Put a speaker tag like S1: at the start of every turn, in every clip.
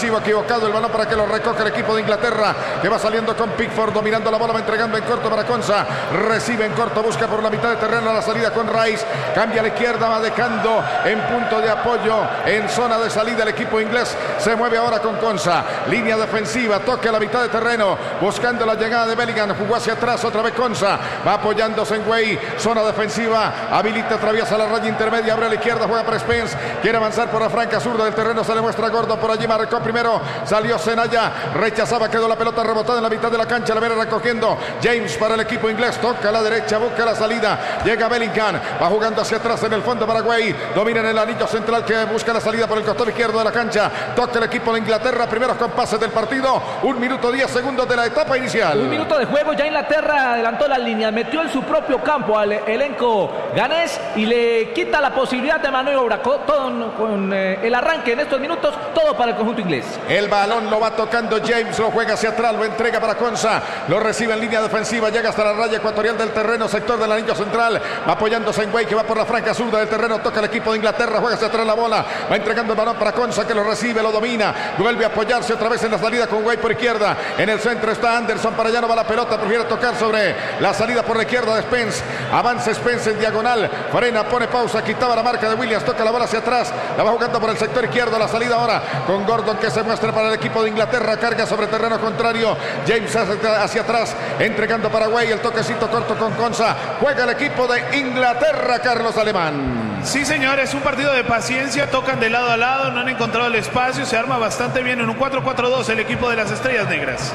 S1: defensivo equivocado. El balón para que lo recoge el equipo de Inglaterra, que va saliendo con Pickford, dominando la bola, va entregando en corto para Konsa. Recibe en corto, busca por la mitad de terreno a la salida con Rice. Cambia a la izquierda, va dejando en punto de apoyo en zona de salida el equipo inglés. Se mueve ahora con Konsa. Línea defensiva, toca a la mitad de terreno, buscando la llegada de Bellingham. Jugó hacia atrás, otra vez Konsa. Va apoyándose en Way. Zona defensiva, habilita, atraviesa la raya intermedia, abre a la izquierda, juega para Spence. Quiere avanzar por la franca zurda del terreno, se le muestra Gordon por allí, marcó primero, salió Senaya, rechazaba, quedó la pelota rebotada en la mitad de la cancha, la viene recogiendo James para el equipo inglés, toca a la derecha, busca la salida, llega Bellingham, va jugando hacia atrás en el fondo Paraguay, domina en el anillo central que busca la salida por el costado izquierdo de la cancha, toca el equipo de Inglaterra, primeros compases del partido, 1 minuto 10 segundos de la etapa inicial.
S2: 1 minuto de juego, ya Inglaterra adelantó la línea, metió en su propio campo al elenco ganés y le quita la posibilidad de maniobra con el arranque en estos minutos, todo para el conjunto inglés.
S1: El balón lo va tocando James, lo juega hacia atrás, lo entrega para Konsa, lo recibe en línea defensiva, llega hasta la raya ecuatorial del terreno, sector del anillo central, va apoyándose en Way, que va por la franca zurda del terreno, toca el equipo de Inglaterra, juega hacia atrás la bola, va entregando el balón para Konsa, que lo recibe, lo domina, vuelve a apoyarse otra vez en la salida con Way por izquierda, en el centro está Anderson, para allá no va la pelota, prefiere tocar sobre la salida por la izquierda de Spence, avanza Spence en diagonal, frena, pone pausa, quitaba la marca de Williams, toca la bola hacia atrás, la va jugando por el sector izquierdo, la salida ahora con Gordon, que se muestra para el equipo de Inglaterra, carga sobre terreno contrario, James hacia atrás, entregando Paraguay, el toquecito corto con Konsa, juega el equipo de Inglaterra, Carlos Alemán.
S3: Sí, señor, es un partido de paciencia, tocan de lado a lado, no han encontrado el espacio, se arma bastante bien en un 4-4-2 el equipo de las Estrellas Negras.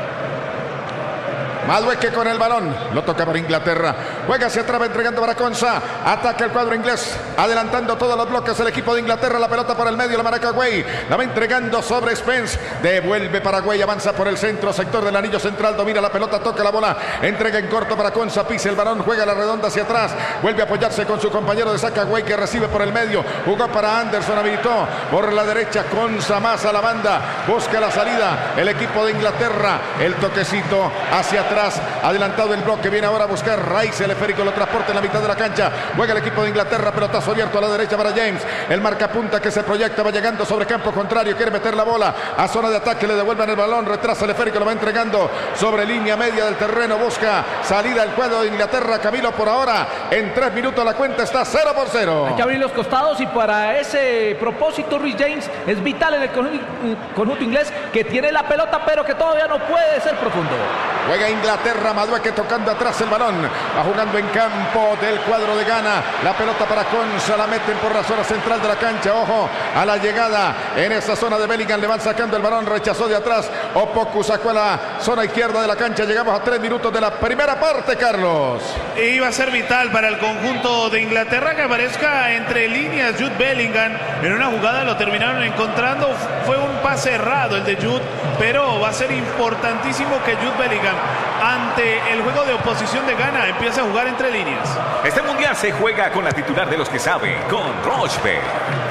S1: Madueque con el balón, lo toca para Inglaterra, juega hacia atrás, entregando para Konsa, ataca el cuadro inglés, adelantando todos los bloques el equipo de Inglaterra, la pelota por el medio, la marca Way, la va entregando sobre Spence, devuelve Paraguay, avanza por el centro, sector del anillo central, domina la pelota, toca la bola, entrega en corto para Konsa, pisa el balón, juega la redonda hacia atrás, vuelve a apoyarse con su compañero de saca Way, que recibe por el medio, jugó para Anderson, habilitó por la derecha, Konsa más a la banda, busca la salida, el equipo de Inglaterra, el toquecito hacia atrás, adelantado el bloque, viene ahora a buscar Rice, el esférico lo transporta en la mitad de la cancha, juega el equipo de Inglaterra, pelotazo abierto a la derecha para James, el marcapunta que se proyecta, va llegando sobre campo contrario, quiere meter la bola a zona de ataque, le devuelven el balón, retrasa el esférico, lo va entregando sobre línea media del terreno, busca salida el cuadro de Inglaterra, Camilo, por ahora en 3 minutos la cuenta está 0-0.
S2: Hay que abrir los costados y para ese propósito Rhys James es vital en el conjunto inglés, que tiene la pelota pero que todavía no puede ser profundo.
S1: Juega Inglaterra, Madueque tocando atrás el balón, va jugando en campo del cuadro de Ghana, la pelota para Konsa, la meten por la zona central de la cancha, ojo a la llegada en esa zona de Bellingham, le van sacando el balón, rechazó de atrás, Opoku sacó a la zona izquierda de la cancha, llegamos a 3 minutos de la primera parte, Carlos.
S3: Iba a ser vital para el conjunto de Inglaterra que aparezca entre líneas Jude Bellingham, en una jugada lo terminaron encontrando, fue un pase errado el de Jude, pero va a ser importantísimo que Jude Bellingham ante el juego de oposición de Ghana empieza a jugar entre líneas.
S4: Este mundial se juega con la titular de los que saben, con Rochebet.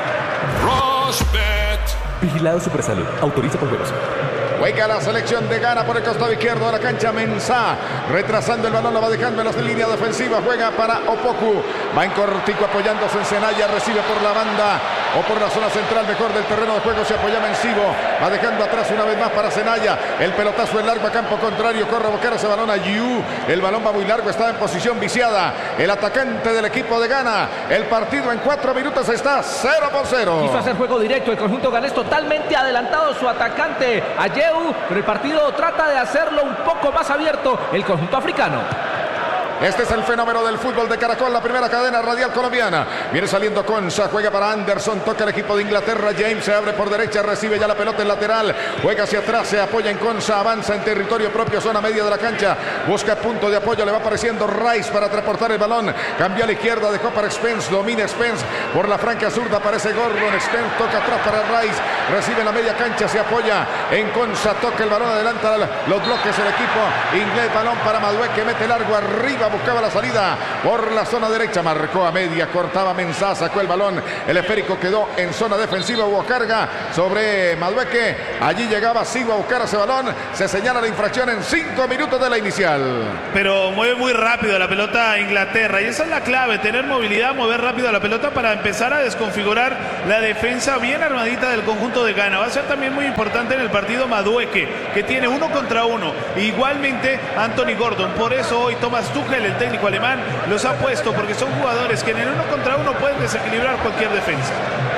S5: Vigilado Supersalud. Autoriza por juegos.
S1: Juega la selección de Ghana por el costado izquierdo de la cancha. Mensah retrasando el balón, lo va dejando en la línea defensiva. Juega para Opoku. Va en cortico apoyándose en Senaya. Recibe por la banda o por la zona central mejor del terreno de juego. Se apoya Mencibo. Va dejando atrás una vez más para Senaya. El pelotazo en largo a campo contrario. Corre a buscar ese balón a Yu. El balón va muy largo. Estaba en posición viciada. El atacante del equipo de Ghana. El partido en 4 minutos está 0-0.
S2: Quiso hacer juego directo. El conjunto ganés totalmente adelantado. Su atacante Ayew. Pero el partido trata de hacerlo un poco más abierto el conjunto africano.
S1: Este es el fenómeno del fútbol de Caracol, la primera cadena radial colombiana. Viene saliendo Konsa, juega para Anderson, toca el equipo de Inglaterra. James se abre por derecha, recibe ya la pelota en lateral. Juega hacia atrás, se apoya en Konsa, avanza en territorio propio, zona media de la cancha. Busca punto de apoyo, le va apareciendo Rice para transportar el balón. Cambia a la izquierda, dejó para Spence, domina Spence. Por la franca zurda aparece Gordon, Spence toca atrás para Rice. Recibe en la media cancha, se apoya en Konsa, toca el balón, adelanta los bloques el equipo inglés. Balón para Madueque, mete largo arriba. buscaba la salida por la zona derecha, marcó a media, cortaba Mensah, sacó el balón, el esférico quedó en zona defensiva, hubo carga sobre Madueque, allí llegaba Sigo a buscar ese balón, se señala la infracción en 5 minutos de la inicial.
S3: Pero mueve muy rápido la pelota a Inglaterra y esa es la clave, tener movilidad, mover rápido la pelota para empezar a desconfigurar la defensa bien armadita del conjunto de Ghana. Va a ser también muy importante en el partido Madueque, que tiene 1 contra 1, igualmente Anthony Gordon. Por eso hoy Thomas Tuchel, el técnico alemán, los ha puesto, porque son jugadores que en el 1 contra 1 pueden desequilibrar cualquier defensa.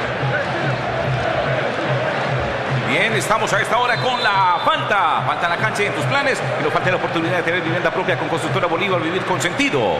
S4: Bien, estamos a esta hora con la Fanta. Falta la cancha en tus planes y nos falta la oportunidad de tener vivienda propia con Constructora Bolívar, vivir con sentido.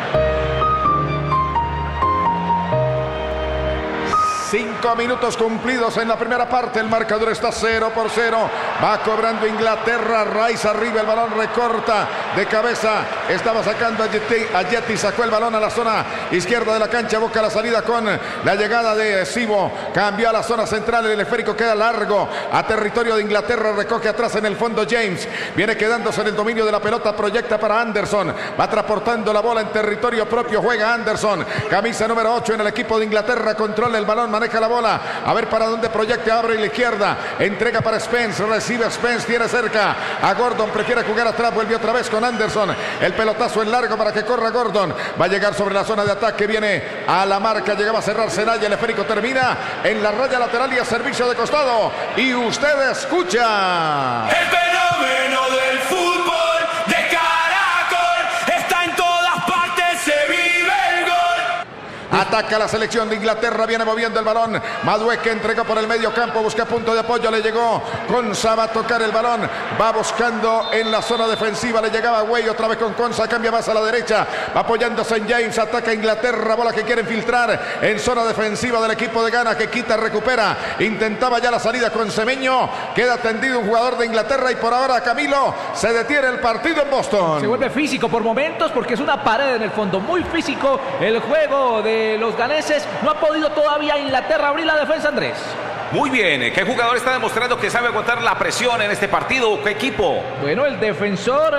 S1: 5 minutos cumplidos en la primera parte. El marcador está 0-0. Va cobrando Inglaterra. Rice arriba. El balón recorta de cabeza. Estaba sacando a Yeti. Sacó el balón a la zona izquierda de la cancha. Busca la salida con la llegada de Sibo. Cambió a la zona central. El esférico queda largo a territorio de Inglaterra. Recoge atrás en el fondo James. Viene quedándose en el dominio de la pelota. Proyecta para Anderson. Va transportando la bola en territorio propio. Juega Anderson. Camisa número 8 en el equipo de Inglaterra. Controla el balón. Maneja la bola, a ver para dónde proyecta, abre la izquierda, entrega para Spence, recibe Spence, tiene cerca a Gordon, prefiere jugar atrás, vuelve otra vez con Anderson, el pelotazo en largo para que corra Gordon, va a llegar sobre la zona de ataque, viene a la marca, llegaba a cerrar Senaya, el esférico termina en la raya lateral y a servicio de costado, y usted escucha
S6: el fenómeno del fútbol de Caracol, está en todas partes, se vive el gol.
S1: Ataca la selección de Inglaterra, viene moviendo el balón. Madueque entregó por el medio campo, busca punto de apoyo, le llegó Konsa, va a tocar el balón, va buscando en la zona defensiva, le llegaba Güey otra vez con Konsa, cambia más a la derecha, va apoyándose en James, ataca Inglaterra, bola que quiere infiltrar en zona defensiva del equipo de Ghana, que quita, recupera, intentaba ya la salida con Semeño, queda tendido un jugador de Inglaterra y por ahora Camilo se detiene el partido en Boston.
S2: Se vuelve físico por momentos porque es una pared en el fondo, muy físico el juego de los ganeses. No ha podido todavía Inglaterra abrir la defensa, Andrés.
S4: Muy bien, ¿qué jugador está demostrando que sabe aguantar la presión en este partido? ¿Qué equipo?
S2: Bueno, el defensor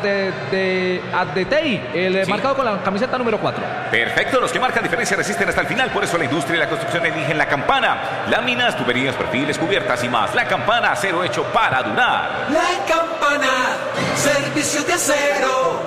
S2: Adetei, el
S4: Sí.
S2: marcado con la camiseta número 4.
S4: Perfecto, los que marcan diferencia resisten hasta el final, por eso la industria y la construcción eligen la Campana. Láminas, tuberías, perfiles, cubiertas y más. La Campana, acero hecho para durar.
S6: La Campana, servicio de acero.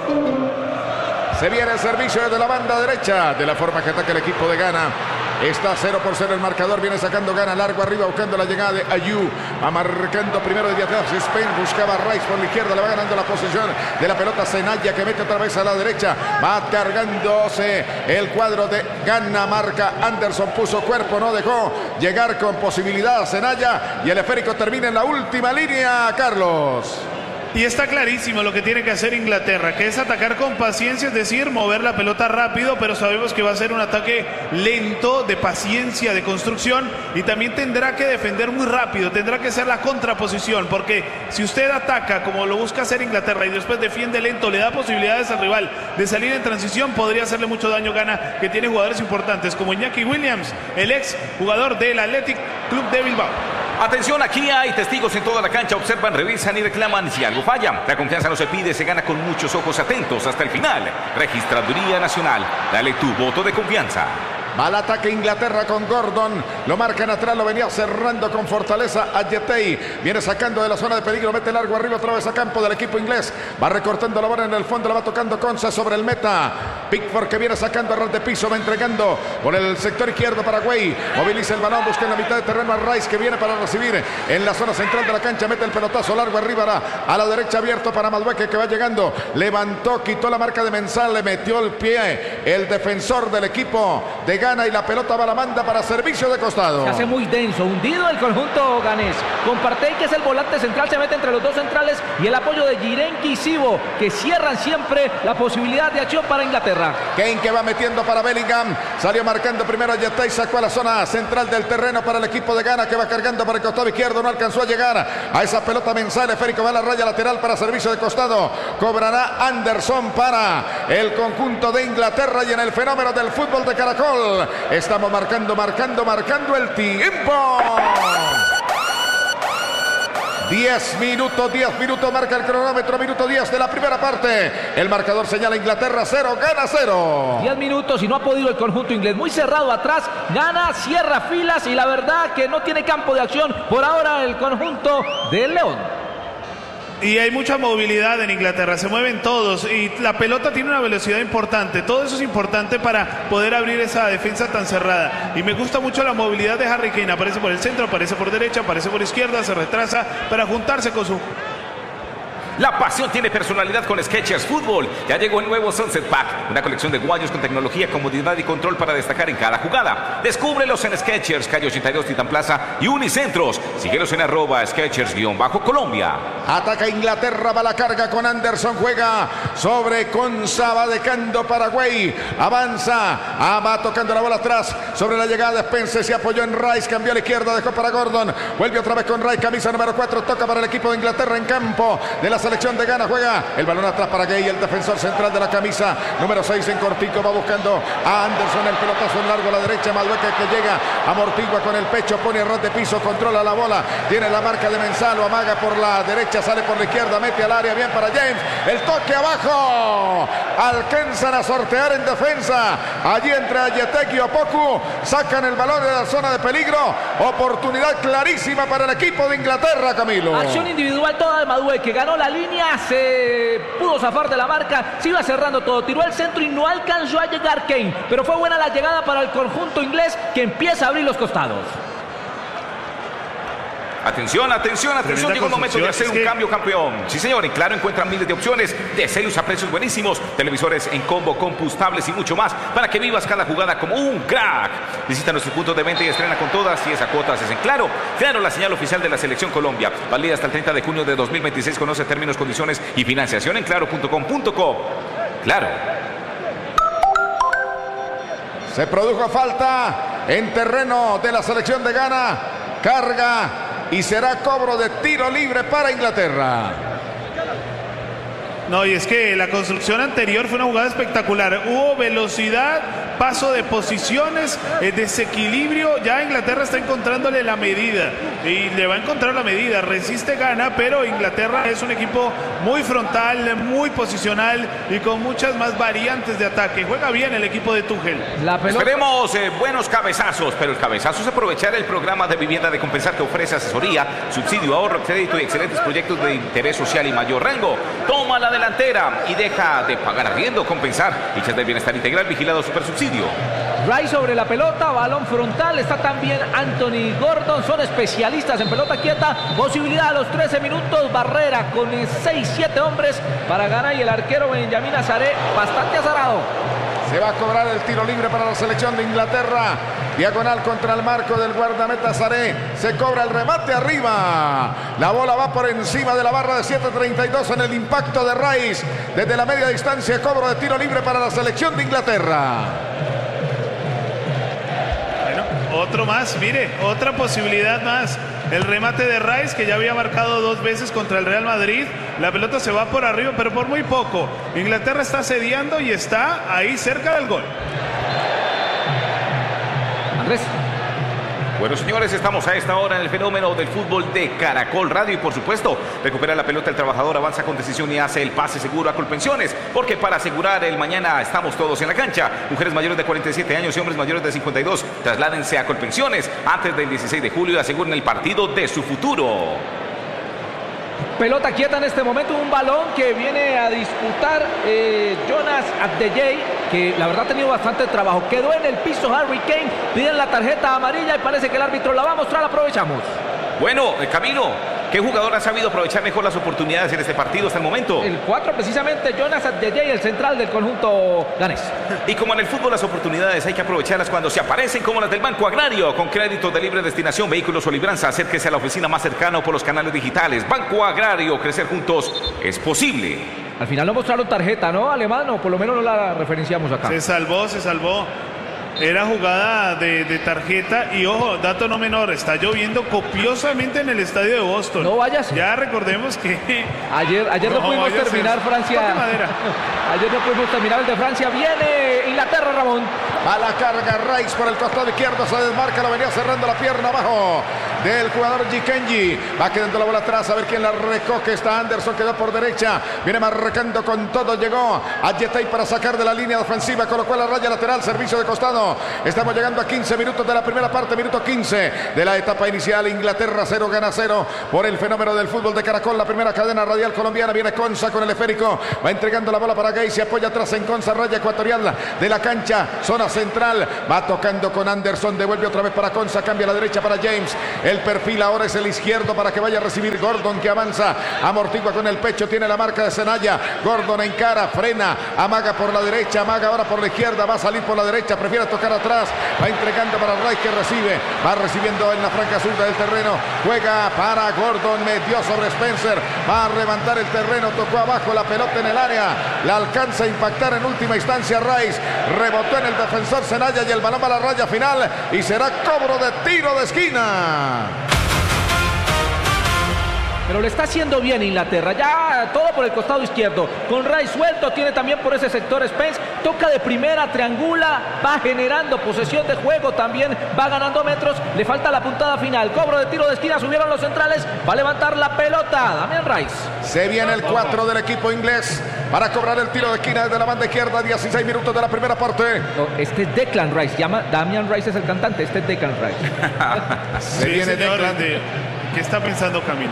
S1: Se viene el servicio desde la banda derecha, de la forma que ataca el equipo de Ghana. Está 0-0 el marcador, viene sacando Ghana largo arriba, buscando la llegada de Ayew, va marcando primero de atrás, Spain buscaba a Rice por la izquierda, le va ganando la posición de la pelota Senaya, que mete otra vez a la derecha, va cargándose el cuadro de Ghana, marca Anderson, puso cuerpo, no dejó llegar con posibilidad a Senaya, y el esférico termina en la última línea, Carlos.
S3: Y está clarísimo lo que tiene que hacer Inglaterra, que es atacar con paciencia, es decir, mover la pelota rápido, pero sabemos que va a ser un ataque lento, de paciencia, de construcción, y también tendrá que defender muy rápido, tendrá que ser la contraposición, porque si usted ataca como lo busca hacer Inglaterra y después defiende lento, le da posibilidades al rival de salir en transición, podría hacerle mucho daño a Ghana, que tiene jugadores importantes como Iñaki Williams, el ex jugador del Athletic Club de Bilbao.
S4: Atención, aquí hay testigos en toda la cancha, observan, revisan y reclaman si algo falla. La confianza no se pide, se gana con muchos ojos atentos hasta el final. Registraduría Nacional, dale tu voto de confianza.
S1: Va al ataque Inglaterra con Gordon, lo marcan atrás, lo venía cerrando con fortaleza a Yetei, viene sacando de la zona de peligro, mete largo arriba otra vez a campo del equipo inglés, va recortando la bola en el fondo, la va tocando Konsa sobre el meta, Pickford que viene sacando a ras de piso, va entregando por el sector izquierdo para Güey, moviliza el balón, busca en la mitad de terreno a Rice que viene para recibir en la zona central de la cancha, mete el pelotazo largo arriba a la derecha abierto para Madueque que va llegando, levantó, quitó la marca de Mensah, le metió el pie el defensor del equipo de Ghana y la pelota va a la manda para servicio de costado.
S2: Se hace muy denso, hundido el conjunto ganés. Con Partey, que es el volante central, se mete entre los dos centrales y el apoyo de Jirenki y Sibo, que cierran siempre la posibilidad de acción para Inglaterra.
S1: Kane que va metiendo para Bellingham, salió marcando primero a Yetei, sacó a la zona central del terreno para el equipo de Ghana que va cargando para el costado izquierdo, no alcanzó a llegar a esa pelota. Mensah, el esférico va a la raya lateral para servicio de costado, cobrará Anderson para el conjunto de Inglaterra y en el fenómeno del fútbol de Caracol estamos marcando el tiempo. 10 minutos, marca el cronómetro, minuto 10 de la primera parte. El marcador señala Inglaterra 0, gana 0.
S2: 10 minutos y no ha podido el conjunto inglés. Muy cerrado atrás, gana, cierra filas y la verdad que no tiene campo de acción por ahora el conjunto del León.
S3: Y hay mucha movilidad en Inglaterra, se mueven todos y la pelota tiene una velocidad importante. Todo eso es importante para poder abrir esa defensa tan cerrada. Y me gusta mucho la movilidad de Harry Kane. Aparece por el centro, aparece por derecha, aparece por izquierda, se retrasa para juntarse con su...
S4: La pasión tiene personalidad con Skechers Fútbol. Ya llegó el nuevo Sunset Pack, una colección de guayos con tecnología, comodidad y control para destacar en cada jugada. Descúbrelos en Skechers, calle 82, Titán Plaza y Unicentros. Síguelos en @Skechers_Colombia.
S1: Ataca Inglaterra, va la carga con Anderson, juega sobre Konsa, va dejando Paraguay, avanza, va tocando la bola atrás, sobre la llegada de Spence, se apoyó en Rice, cambió a la izquierda, dejó para Gordon, vuelve otra vez con Rice, camisa número 4, toca para el equipo de Inglaterra en campo de la selección de Ghana, juega el balón atrás para Gay, el defensor central de la camisa número 6 en cortico, va buscando a Anderson, el pelotazo en largo a la derecha, Madueque que llega, amortigua con el pecho, pone a ras de piso, controla la bola, tiene la marca de Mensalo, amaga por la derecha, sale por la izquierda, mete al área, bien para James, el toque abajo, alcanzan a sortear en defensa, allí entre Ayetek y Opoku, sacan el balón de la zona de peligro, oportunidad clarísima para el equipo de Inglaterra, Camilo.
S2: Acción individual toda de Madueque, ganó la línea, se pudo zafar de la marca, se iba cerrando todo, tiró el centro y no alcanzó a llegar Kane, pero fue buena la llegada para el conjunto inglés que empieza a abrir los costados.
S4: Atención, llegó el momento de hacer un cambio, campeón. Sí, señor, en Claro encuentran miles de opciones de celos a precios buenísimos, televisores en combo, compus, tablets y mucho más para que vivas cada jugada como un crack. Visita nuestros puntos de venta y estrena con todas y esa cuotas es en Claro. Claro, la señal oficial de la Selección Colombia. Válida hasta el 30 de junio de 2026. Conoce términos, condiciones y financiación en claro.com.co. Claro.
S1: Se produjo falta en terreno de la selección de Ghana. Carga y será cobro de tiro libre para Inglaterra.
S3: No, y es que la construcción anterior fue una jugada espectacular. Hubo velocidad, paso de posiciones, desequilibrio. Ya Inglaterra está encontrándole la medida y le va a encontrar la medida. Resiste, gana, pero Inglaterra es un equipo muy frontal, muy posicional y con muchas más variantes de ataque. Juega bien el equipo de Tuchel.
S4: Esperemos buenos cabezazos, pero el cabezazo es aprovechar el programa de vivienda de Compensar que ofrece asesoría, subsidio, ahorro, crédito y excelentes proyectos de interés social y mayor rango. Toma la delantera y deja de pagar arriendo. Compensar, fichas del bienestar integral, vigilado super subsidio.
S2: Rice sobre la pelota, balón frontal, está también Anthony Gordon, son especialistas en pelota quieta, posibilidad a los 13 minutos, barrera con 6-7 hombres para ganar y el arquero Benjamin Azaré bastante azarado.
S1: Se va a cobrar el tiro libre para la selección de Inglaterra. Diagonal contra el marco del guardameta Saré. Se cobra el remate arriba. La bola va por encima de la barra de 7.32 en el impacto de Rice. Desde la media distancia, cobro de tiro libre para la selección de Inglaterra.
S3: Bueno, otro más, mire, otra posibilidad más. El remate de Rice, que ya había marcado 2 veces contra el Real Madrid. La pelota se va por arriba, pero por muy poco. Inglaterra está asediando y está ahí cerca del gol.
S2: Andrés.
S4: Bueno, señores, estamos a esta hora en el fenómeno del fútbol de Caracol Radio y, por supuesto, recupera la pelota el trabajador, avanza con decisión y hace el pase seguro a Colpensiones, porque para asegurar el mañana estamos todos en la cancha. Mujeres mayores de 47 años y hombres mayores de 52, trasládense a Colpensiones antes del 16 de julio y aseguren el partido de su futuro.
S2: Pelota quieta en este momento, un balón que viene a disputar Jonas Abdejay, que la verdad ha tenido bastante trabajo. Quedó en el piso Harry Kane, piden la tarjeta amarilla y parece que el árbitro la va a mostrar, aprovechamos.
S4: Bueno, Camilo, ¿qué jugador ha sabido aprovechar mejor las oportunidades en este partido hasta el momento?
S2: El 4 precisamente, Jonas Abdejay, el central del conjunto ganés.
S4: Y como en el fútbol las oportunidades hay que aprovecharlas cuando se aparecen, como las del Banco Agrario, con crédito de libre destinación, vehículos o libranza. Acérquese a la oficina más cercana o por los canales digitales. Banco Agrario, crecer juntos es posible.
S2: Al final no mostraron tarjeta, ¿no, Alemán? O por lo menos no la referenciamos acá.
S3: Se salvó. Era jugada de tarjeta y ojo, dato no menor, está lloviendo copiosamente en el estadio de Boston.
S2: No vayas.
S3: Ya recordemos que
S2: ayer no pudimos terminar Francia. Ayer no pudimos terminar el de Francia. Viene Inglaterra, Ramón.
S1: A la carga Rice por el costado izquierdo, se desmarca, lo venía cerrando la pierna abajo. del jugador Gikenji. Va quedando la bola atrás, a ver quién la recoge. Está Anderson, quedó por derecha. Viene marcando con todo, llegó a Yetey para sacar de la línea defensiva, colocó la raya lateral, servicio de costado. Estamos llegando a 15 minutos de la primera parte, minuto 15 de la etapa inicial. Inglaterra 0, gana 0 por el fenómeno del fútbol de Caracol, la primera cadena radial colombiana. Viene Conza con el esférico, va entregando la bola para Gay, se apoya atrás en Conza, raya ecuatorial de la cancha, zona central, va tocando con Anderson, devuelve otra vez para Conza, cambia a la derecha para James, el perfil ahora es el izquierdo para que vaya a recibir Gordon, que avanza, amortigua con el pecho, tiene la marca de Senaya, Gordon encara, frena, amaga por la derecha, amaga ahora por la izquierda, va a salir por la derecha, prefiere tocar atrás, va entregando para Rice, que recibe, va recibiendo en la franja zurda del terreno, juega para Gordon, metió sobre Spencer, va a levantar el terreno, tocó abajo la pelota en el área, la alcanza a impactar en última instancia Rice, rebotó en el defensor Senaya y el balón va a la raya final y será cobro de tiro de esquina.
S2: Pero le está haciendo bien Inglaterra, ya todo por el costado izquierdo, con Rice suelto, tiene también por ese sector Spence, toca de primera, triangula, va generando posesión de juego, también va ganando metros, le falta la puntada final, cobro de tiro de esquina, subieron los centrales, va a levantar la pelota, Damian Rice.
S1: Se viene el 4 del equipo inglés para cobrar el tiro de esquina desde la banda izquierda, 16 minutos de la primera parte.
S2: No, este es Declan Rice, Damian Rice es el cantante, este es Declan Rice.
S1: Se viene Declan.
S3: ¿Qué está pensando Camilo?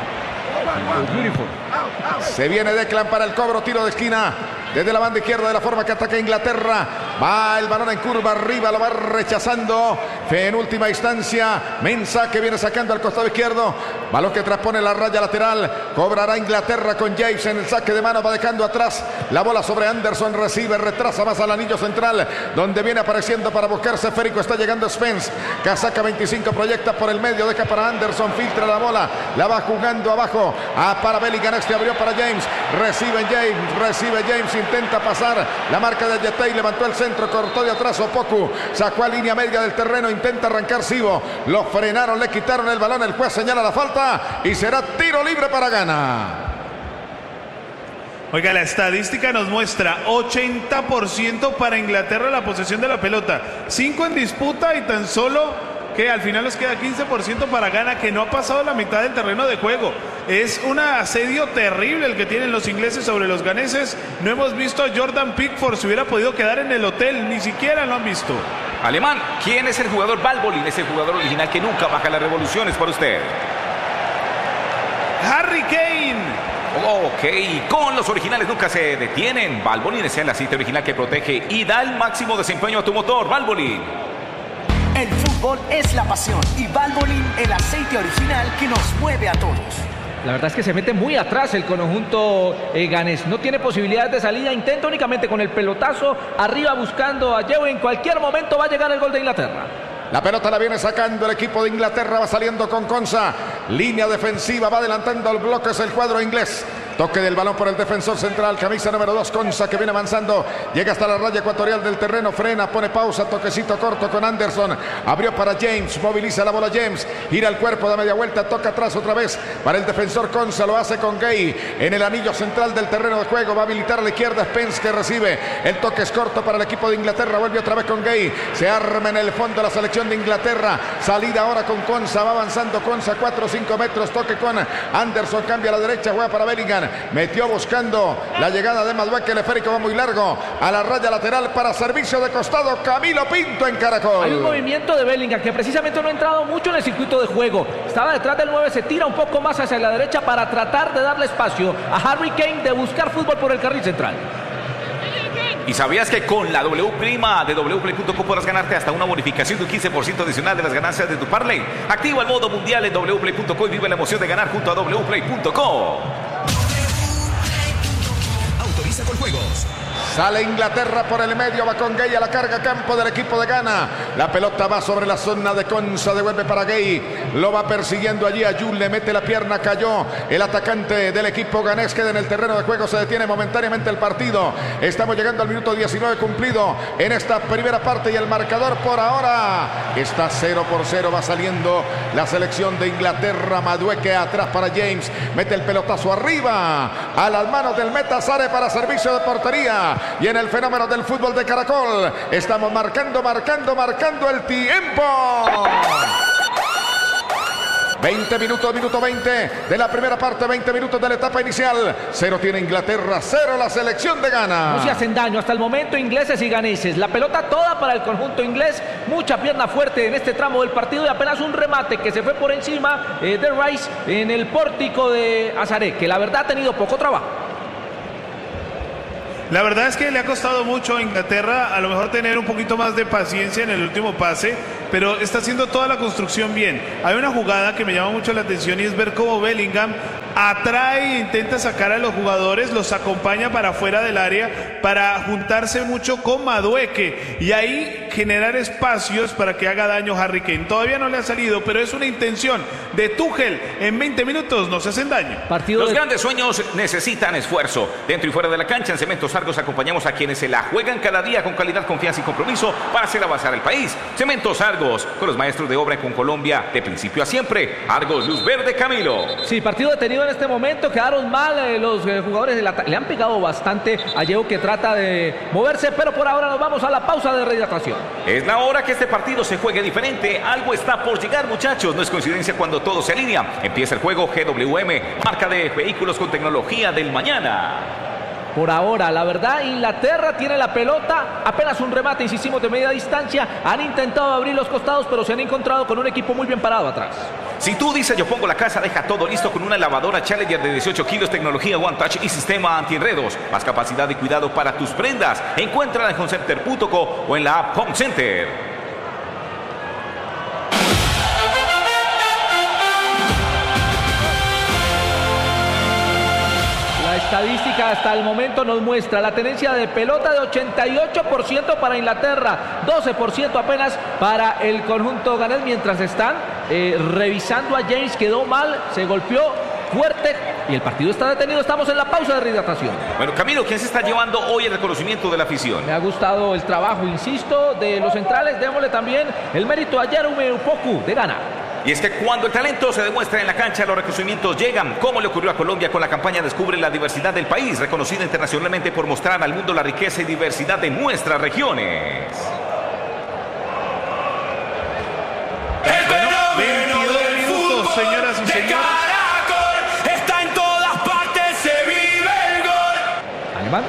S1: Se viene Declan para el cobro, tiro de esquina desde la banda izquierda, de la forma que ataca Inglaterra. Va el balón en curva arriba, lo va rechazando. En última instancia, Mensah, que viene sacando al costado izquierdo. Balón que transpone la raya lateral. Cobrará Inglaterra con James en el saque de mano. Va dejando atrás la bola sobre Anderson. Recibe, retrasa más al anillo central, donde viene apareciendo para buscarse esférico. Está llegando Spence. Casaca 25, proyecta por el medio, deja para Anderson, filtra la bola, la va jugando abajo. Para Bellingham, este abrió para James. Recibe James, intenta pasar la marca de Yetey, levantó el centro, cortó de atrás Opoku, sacó a línea media del terreno, intenta arrancar Sibo, lo frenaron, le quitaron el balón, el juez señala la falta y será tiro libre para Ghana.
S3: Oiga, la estadística nos muestra 80% para Inglaterra la posesión de la pelota, 5 en disputa y tan solo que al final nos queda 15% para Ghana, que no ha pasado la mitad del terreno de juego. Es un asedio terrible el que tienen los ingleses sobre los ganeses. No hemos visto a Jordan Pickford, si hubiera podido quedar en el hotel, ni siquiera lo han visto.
S4: Alemán, ¿quién es el jugador? Valbolin es el jugador original que nunca baja las revoluciones para usted.
S3: Harry Kane.
S4: Ok, con los originales nunca se detienen. Valbolin es el aceite original que protege y da el máximo desempeño a tu motor. Valbolin.
S7: El fútbol es la pasión y Valvoline, el aceite original que nos mueve a todos.
S2: La verdad es que se mete muy atrás el conjunto ganés. No tiene posibilidades de salida, intenta únicamente con el pelotazo arriba buscando a Yeo. En cualquier momento va a llegar el gol de Inglaterra.
S1: La pelota la viene sacando el equipo de Inglaterra, va saliendo con Conza. Línea defensiva, va adelantando al bloque, es el cuadro inglés. Toque del balón por el defensor central, camisa número 2, Conza, que viene avanzando, llega hasta la raya ecuatorial del terreno, frena, pone pausa, toquecito corto con Anderson, abrió para James, moviliza la bola James, gira el cuerpo, da media vuelta, toca atrás otra vez para el defensor Conza, lo hace con Gay en el anillo central del terreno de juego, va a habilitar a la izquierda Spence, que recibe, el toque es corto para el equipo de Inglaterra, vuelve otra vez con Gay, se arma en el fondo la selección de Inglaterra, salida ahora con Conza, va avanzando Conza 4 o 5 metros, toque con Anderson, cambia a la derecha, juega para Bellingham, metió buscando la llegada de Madueque, el esférico va muy largo a la raya lateral para servicio de costado, Camilo Pinto en Caracol.
S2: Hay un movimiento de Bellingham que precisamente no ha entrado mucho en el circuito de juego, estaba detrás del 9, se tira un poco más hacia la derecha para tratar de darle espacio a Harry Kane de buscar fútbol por el carril central.
S4: ¿Y sabías que con la W Prima de wplay.co podrás ganarte hasta una bonificación de un 15% adicional de las ganancias de tu parlay? Activa el modo mundial en wplay.co y vive la emoción de ganar junto a wplay.co.
S6: Autoriza con juegos.
S1: Sale Inglaterra por el medio, va con Gay a la carga, campo del equipo de Ghana. La pelota va sobre la zona de Conza, devuelve para Gay. Lo va persiguiendo allí a Jul, le mete la pierna, cayó. El atacante del equipo ganés queda en el terreno de juego, se detiene momentáneamente el partido. Estamos llegando al minuto 19 cumplido en esta primera parte y el marcador por ahora está 0-0. Va saliendo la selección de Inglaterra. Madueque atrás para James, mete el pelotazo arriba a las manos del meta Sare para servicio de portería. Y en el fenómeno del fútbol de Caracol estamos marcando el tiempo. 20 minutos, minuto 20 de la primera parte, 20 minutos de la etapa inicial. 0 tiene Inglaterra, 0 la selección de Ghana.
S2: No se hacen daño hasta el momento ingleses y ganeses. La pelota toda para el conjunto inglés. Mucha pierna fuerte en este tramo del partido y apenas un remate que se fue por encima de Rice en el pórtico de Azaré, que la verdad ha tenido poco trabajo.
S3: La verdad es que le ha costado mucho a Inglaterra a lo mejor tener un poquito más de paciencia en el último pase, pero está haciendo toda la construcción bien. Hay una jugada que me llama mucho la atención y es ver cómo Bellingham atrae e intenta sacar a los jugadores, los acompaña para afuera del área para juntarse mucho con Madueke y ahí generar espacios para que haga daño Harry Kane. Todavía no le ha salido, pero es una intención de Tuchel. En 20 minutos no se hacen daño.
S4: Los grandes sueños necesitan esfuerzo. Dentro y fuera de la cancha, en Cementos Argos acompañamos a quienes se la juegan cada día con calidad, confianza y compromiso para hacer avanzar el país. Cementos Argos, con los maestros de obra con Colombia de principio a siempre. Argos, luz verde, Camilo.
S2: Sí, partido detenido en este momento. Quedaron mal los jugadores del ataque. Le han pegado bastante a Diego, que trata de moverse, pero por ahora nos vamos a la pausa de rehidratación.
S4: Es la hora que este partido se juegue diferente. Algo está por llegar, muchachos. No es coincidencia cuando todo se alinea. Empieza el juego GWM, marca de vehículos con tecnología del mañana.
S2: Por ahora, la verdad, Inglaterra tiene la pelota, apenas un remate, insistimos, de media distancia. Han intentado abrir los costados, pero se han encontrado con un equipo muy bien parado atrás.
S4: Si tú dices yo pongo la casa, deja todo listo con una lavadora Challenger de 18 kilos, tecnología One Touch y sistema antienredos. Más capacidad y cuidado para tus prendas. Encuéntrala en homecenter.co o en la app Home Center.
S2: La estadística hasta el momento nos muestra la tenencia de pelota de 88% para Inglaterra, 12% apenas para el conjunto ganés, mientras están revisando a James. Quedó mal, se golpeó fuerte y el partido está detenido. Estamos en la pausa de rehidratación.
S4: Bueno, Camilo, ¿quién se está llevando hoy el reconocimiento de la afición?
S2: Me ha gustado el trabajo, insisto, de los centrales. Démosle también el mérito a Jerome Opoku de Ghana.
S4: Y es que cuando el talento se demuestra en la cancha, los reconocimientos llegan, como le ocurrió a Colombia con la campaña Descubre la diversidad del país, reconocida internacionalmente por mostrar al mundo la riqueza y diversidad de nuestras regiones.
S3: El fenómeno del fútbol, señoras y señores.
S6: Caracol está en todas partes, se vive el gol.
S2: Alemán.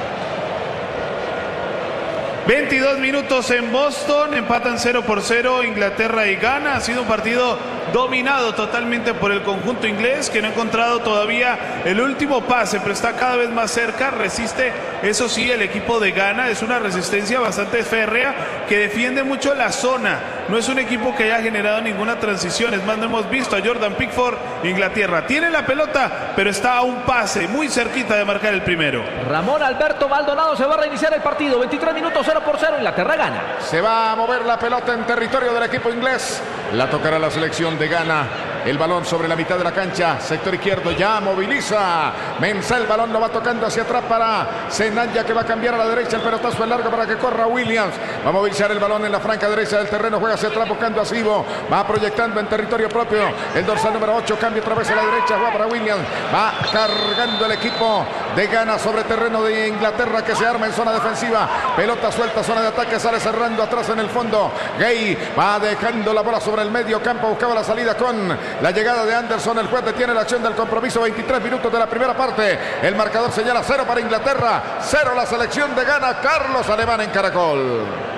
S3: 22 minutos en Boston, empatan 0-0 Inglaterra y Ghana. Ha sido un partido dominado totalmente por el conjunto inglés, que no ha encontrado todavía el último pase, pero está cada vez más cerca. Resiste, eso sí, el equipo de Ghana. Es una resistencia bastante férrea que defiende mucho la zona. No es un equipo que haya generado ninguna transición. Es más, no hemos visto a Jordan Pickford. Inglaterra tiene la pelota, pero está a un pase muy cerquita de marcar el primero.
S2: Ramón Alberto Maldonado, se va a reiniciar el partido. 23 minutos, 0-0, Inglaterra gana.
S1: Se va a mover la pelota en territorio del equipo inglés. La tocará la selección de Ghana. El balón sobre la mitad de la cancha, sector izquierdo, ya moviliza Mensah, el balón lo va tocando hacia atrás para Senanya, que va a cambiar a la derecha, el pelotazo es largo para que corra Williams, va a movilizar el balón en la franca derecha del terreno, juega hacia atrás buscando a Sibo, va proyectando en territorio propio, el dorsal número 8, cambia otra vez a la derecha, juega para Williams, va cargando el equipo de Ghana sobre terreno de Inglaterra, que se arma en zona defensiva, pelota suelta, zona de ataque, sale cerrando atrás en el fondo, Gay va dejando la bola sobre el medio campo, buscaba la salida con la llegada de Anderson. El juez detiene la acción del compromiso. 23 minutos de la primera parte. El marcador señala 0 para Inglaterra, 0 la selección de Ghana. Carlos Alemán en Caracol.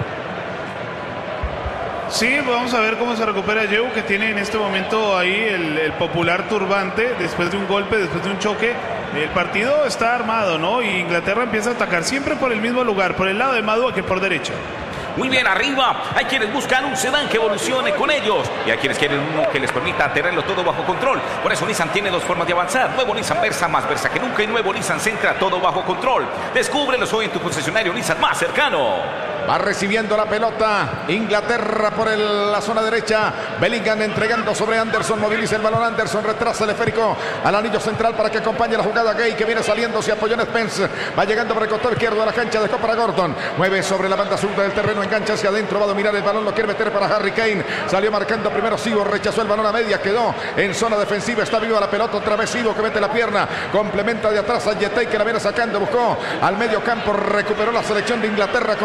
S3: Sí, vamos a ver cómo se recupera Yeu, que tiene en este momento ahí el popular turbante después de un golpe, después de un choque. El partido está armado, ¿no? Y Inglaterra empieza a atacar siempre por el mismo lugar, por el lado de Madueke, por derecha.
S4: Muy bien, arriba. Hay quienes buscan un sedán que evolucione con ellos. Y hay quienes quieren uno que les permita tenerlo todo bajo control. Por eso Nissan tiene dos formas de avanzar. Nuevo Nissan Versa, más Versa que nunca. Y nuevo Nissan Sentra, todo bajo control. Descúbrelos hoy en tu concesionario Nissan más cercano.
S1: Va recibiendo la pelota Inglaterra por la zona derecha. Bellingham entregando sobre Anderson. Moviliza el balón Anderson. Retrasa el esférico al anillo central para que acompañe la jugada. Gay, que viene saliendo. Se apoyó en Spence. Va llegando por el costado izquierdo de la cancha. Dejó para Gordon. Mueve sobre la banda zurda del terreno. Engancha hacia adentro. Va a dominar el balón. Lo quiere meter para Harry Kane. Salió marcando primero Sibo. Rechazó el balón a media. Quedó en zona defensiva. Está viva la pelota. Otra vez Sibo, que mete la pierna. Complementa de atrás a Yetey, que la viene sacando. Buscó al medio campo. Recuperó la selección de Inglaterra. Control del balón.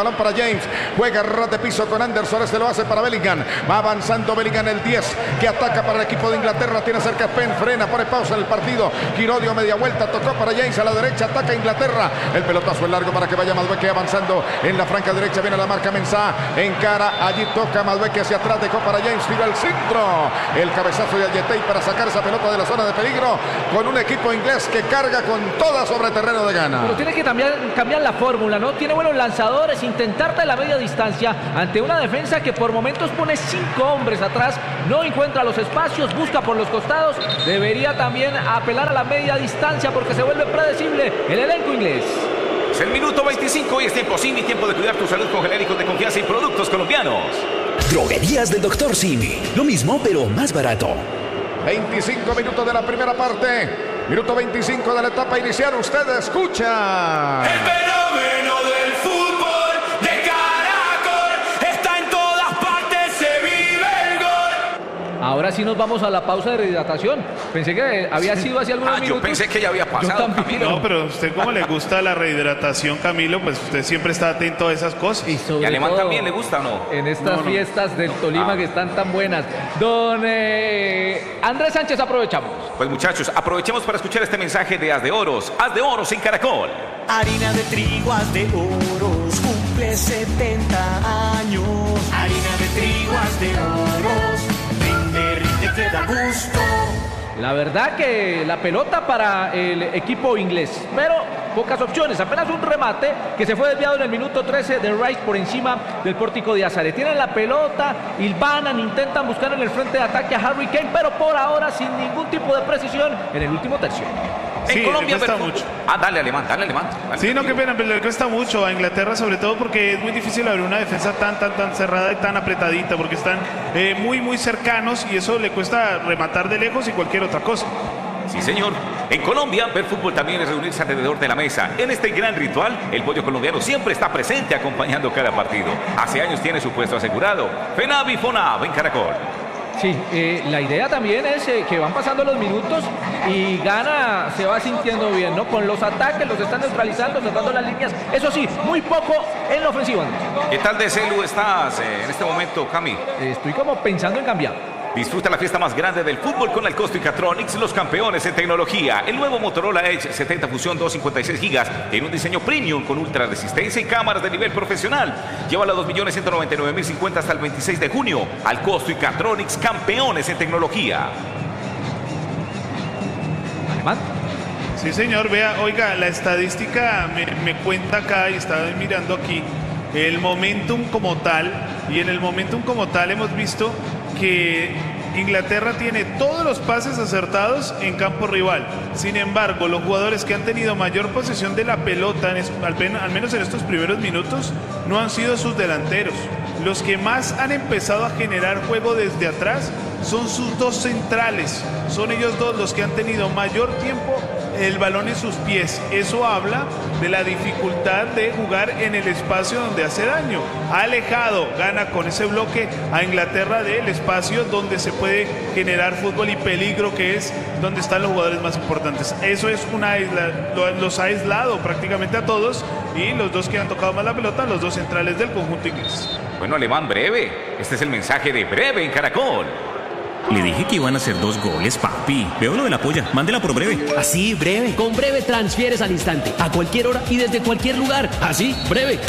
S1: balón para James. Juega ras de piso con Anderson. Este lo hace para Bellingham. Va avanzando Bellingham, el 10, que ataca para el equipo de Inglaterra. Tiene cerca Penn, frena, pone pausa en el partido. Giró, dio media vuelta, tocó para James a la derecha, ataca Inglaterra. El pelotazo es largo para que vaya Madueke avanzando en la franca derecha. Viene la marca Mensah, encara, allí toca Madueke hacia atrás, dejó para James, tira al centro. El cabezazo de Ayetey para sacar esa pelota de la zona de peligro con un equipo inglés que carga con toda sobre terreno de Ghana.
S2: Pero tiene que cambiar la fórmula, ¿no? Tiene buenos lanzadores, intentar de la media distancia ante una defensa que por momentos pone 5 hombres atrás, no encuentra los espacios, busca por los costados. Debería también apelar a la media distancia porque se vuelve predecible el elenco inglés.
S4: Es el minuto 25 y es tiempo Simi, tiempo de cuidar tu salud con genéricos de confianza y productos colombianos.
S8: Droguerías del Dr. Simi. Lo mismo, pero más barato.
S1: 25 minutos de la primera parte. Minuto 25 de la etapa inicial. Usted escucha.
S6: El fenómeno del fútbol de Caracol está en todas partes, se vive el gol.
S2: Ahora sí nos vamos a la pausa de rehidratación. Pensé que había sido hace algunos minutos.
S4: Yo pensé que ya había pasado, Camilo.
S3: No, pero usted como le gusta la rehidratación, Camilo, pues usted siempre está atento a esas cosas.
S2: Y
S4: Alemán también le gusta, ¿o no?
S2: En estas fiestas del Tolima que están tan buenas. Don Andrés Sánchez, aprovechamos.
S4: Pues muchachos, aprovechemos para escuchar este mensaje de Haz de Oros. Haz de Oros en Caracol.
S7: Harina de trigo, haz de oros, cumple 70 años. Harina de trigo, haz de oros, rinde, te da gusto.
S2: La verdad que la pelota para el equipo inglés, pero pocas opciones, apenas un remate que se fue desviado en el minuto 13 de Rice por encima del pórtico de Azare. Tienen la pelota, hilvanan, intentan buscar en el frente de ataque a Harry Kane, pero por ahora sin ningún tipo de precisión en el último tercio.
S3: Sí,
S4: En Colombia
S3: le cuesta mucho.
S4: Dale, Alemán. Dale,
S3: Sí, no, qué pena, pero le cuesta mucho a Inglaterra, sobre todo porque es muy difícil abrir una defensa tan cerrada y tan apretadita, porque están muy cercanos y eso le cuesta rematar de lejos y cualquier otra cosa.
S4: Sí, señor. En Colombia, ver fútbol también es reunirse alrededor de la mesa. En este gran ritual, el pollo colombiano siempre está presente acompañando cada partido. Hace años tiene su puesto asegurado. FENAV y FONAV en Caracol.
S2: Sí, la idea también es que van pasando los minutos y Ghana se va sintiendo bien, ¿no? Con los ataques los están neutralizando, tratando las líneas. Eso sí, muy poco en la ofensiva.
S4: ¿Qué tal de celu estás en este momento, Cami?
S2: Estoy como pensando en cambiar.
S4: Disfruta la fiesta más grande del fútbol con el Costo y Catronics, los campeones en tecnología. El nuevo Motorola Edge 70 Fusión 256 GB tiene un diseño premium con ultra resistencia y cámaras de nivel profesional. Llévala a 2.199.050 hasta el 26 de junio. Al Costo y Catronics, campeones en tecnología.
S2: Alemán.
S3: Sí, señor, vea, oiga, la estadística me cuenta acá y estaba mirando aquí el momentum como tal, y en el momentum como tal hemos visto que Inglaterra tiene todos los pases acertados en campo rival. Sin embargo, los jugadores que han tenido mayor posesión de la pelota, al menos en estos primeros minutos, no han sido sus delanteros. Los que más han empezado a generar juego desde atrás son sus dos centrales. Son ellos dos los que han tenido mayor tiempo el balón en sus pies. Eso habla de la dificultad de jugar en el espacio donde hace daño. Ha alejado, gana con ese bloque a Inglaterra del espacio donde se puede generar fútbol y peligro, que es donde están los jugadores más importantes. Eso es una isla, los ha aislado prácticamente a todos, y los dos que han tocado más la pelota, los dos centrales del conjunto inglés.
S4: Bueno, Alemán, breve. Este es el mensaje de Breve en Caracol.
S9: Le dije que iban a hacer 2 goles, papi. Veo lo de la polla. Mándela por Breve.
S10: Así, Breve. Con Breve transfieres al instante, a cualquier hora y desde cualquier lugar. Así, Breve.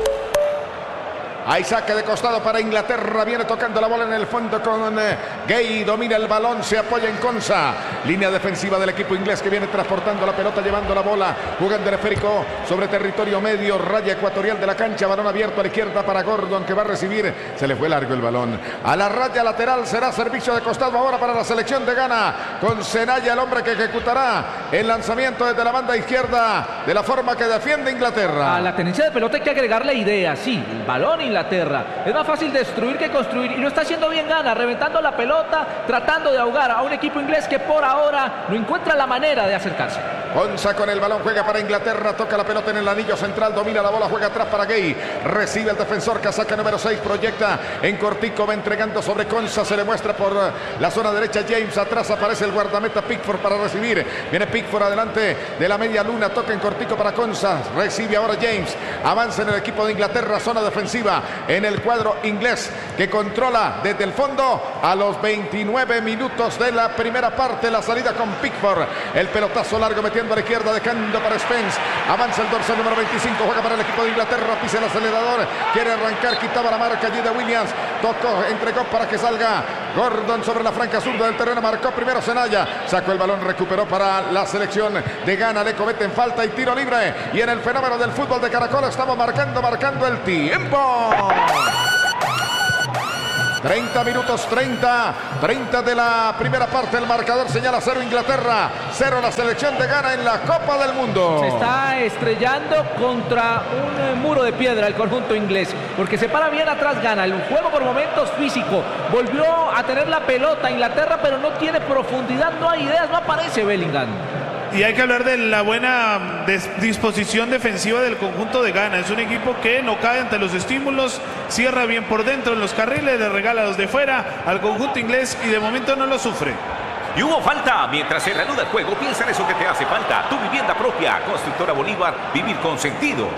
S1: Hay saque de costado para Inglaterra. Viene tocando la bola en el fondo con Gay. Domina el balón. Se apoya en Konsa. Línea defensiva del equipo inglés que viene transportando la pelota, llevando la bola. Jugando el esférico sobre territorio medio. Raya ecuatorial de la cancha. Balón abierto a la izquierda para Gordon, que va a recibir. Se le fue largo el balón. A la raya lateral será servicio de costado ahora para la selección de Ghana. Con Senaya, el hombre que ejecutará el lanzamiento desde la banda izquierda de la forma que defiende Inglaterra.
S2: A la tenencia de pelota hay que agregarle idea. Sí, el balón y Inglaterra. Es más fácil destruir que construir y lo está haciendo bien Ghana, reventando la pelota, tratando de ahogar a un equipo inglés que por ahora no encuentra la manera de acercarse.
S1: Ponza con el balón, juega para Inglaterra, toca la pelota en el anillo central, domina la bola, juega atrás para Gay, recibe el defensor, casaca número 6, proyecta en cortico, va entregando sobre Konsa, se le muestra por la zona derecha James, atrás aparece el guardameta Pickford para recibir, viene Pickford adelante de la media luna, toca en cortico para Konsa, recibe ahora James, avanza en el equipo de Inglaterra, zona defensiva en el cuadro inglés que controla desde el fondo a los 29 minutos de la primera parte, la salida con Pickford, el pelotazo largo metiendo a la izquierda, dejando para Spence, avanza el dorsal número 25, juega para el equipo de Inglaterra, pisa el acelerador, quiere arrancar, quitaba la marca allí de Williams, tocó, entregó para que salga Gordon sobre la franca zurda del terreno, marcó primero Senaya, sacó el balón, recuperó para la selección de Ghana, le cometen falta y tiro libre, y en el fenómeno del fútbol de Caracol estamos marcando el tiempo. 30 minutos, 30 de la primera parte, el marcador señala 0 Inglaterra, 0 la selección de Ghana en la Copa del Mundo.
S2: Se está estrellando contra un muro de piedra el conjunto inglés, porque se para bien atrás Ghana, el juego por momentos físico, volvió a tener la pelota Inglaterra, pero no tiene profundidad, no hay ideas, no aparece Bellingham.
S3: Y hay que hablar de la buena disposición defensiva del conjunto de Ghana. Es un equipo que no cae ante los estímulos, cierra bien por dentro en los carriles, le regala los de fuera al conjunto inglés y de momento no lo sufre.
S4: Y hubo falta. Mientras se reanuda el juego, piensa en eso que te hace falta. Tu vivienda propia. Constructora Bolívar. Vivir con sentido.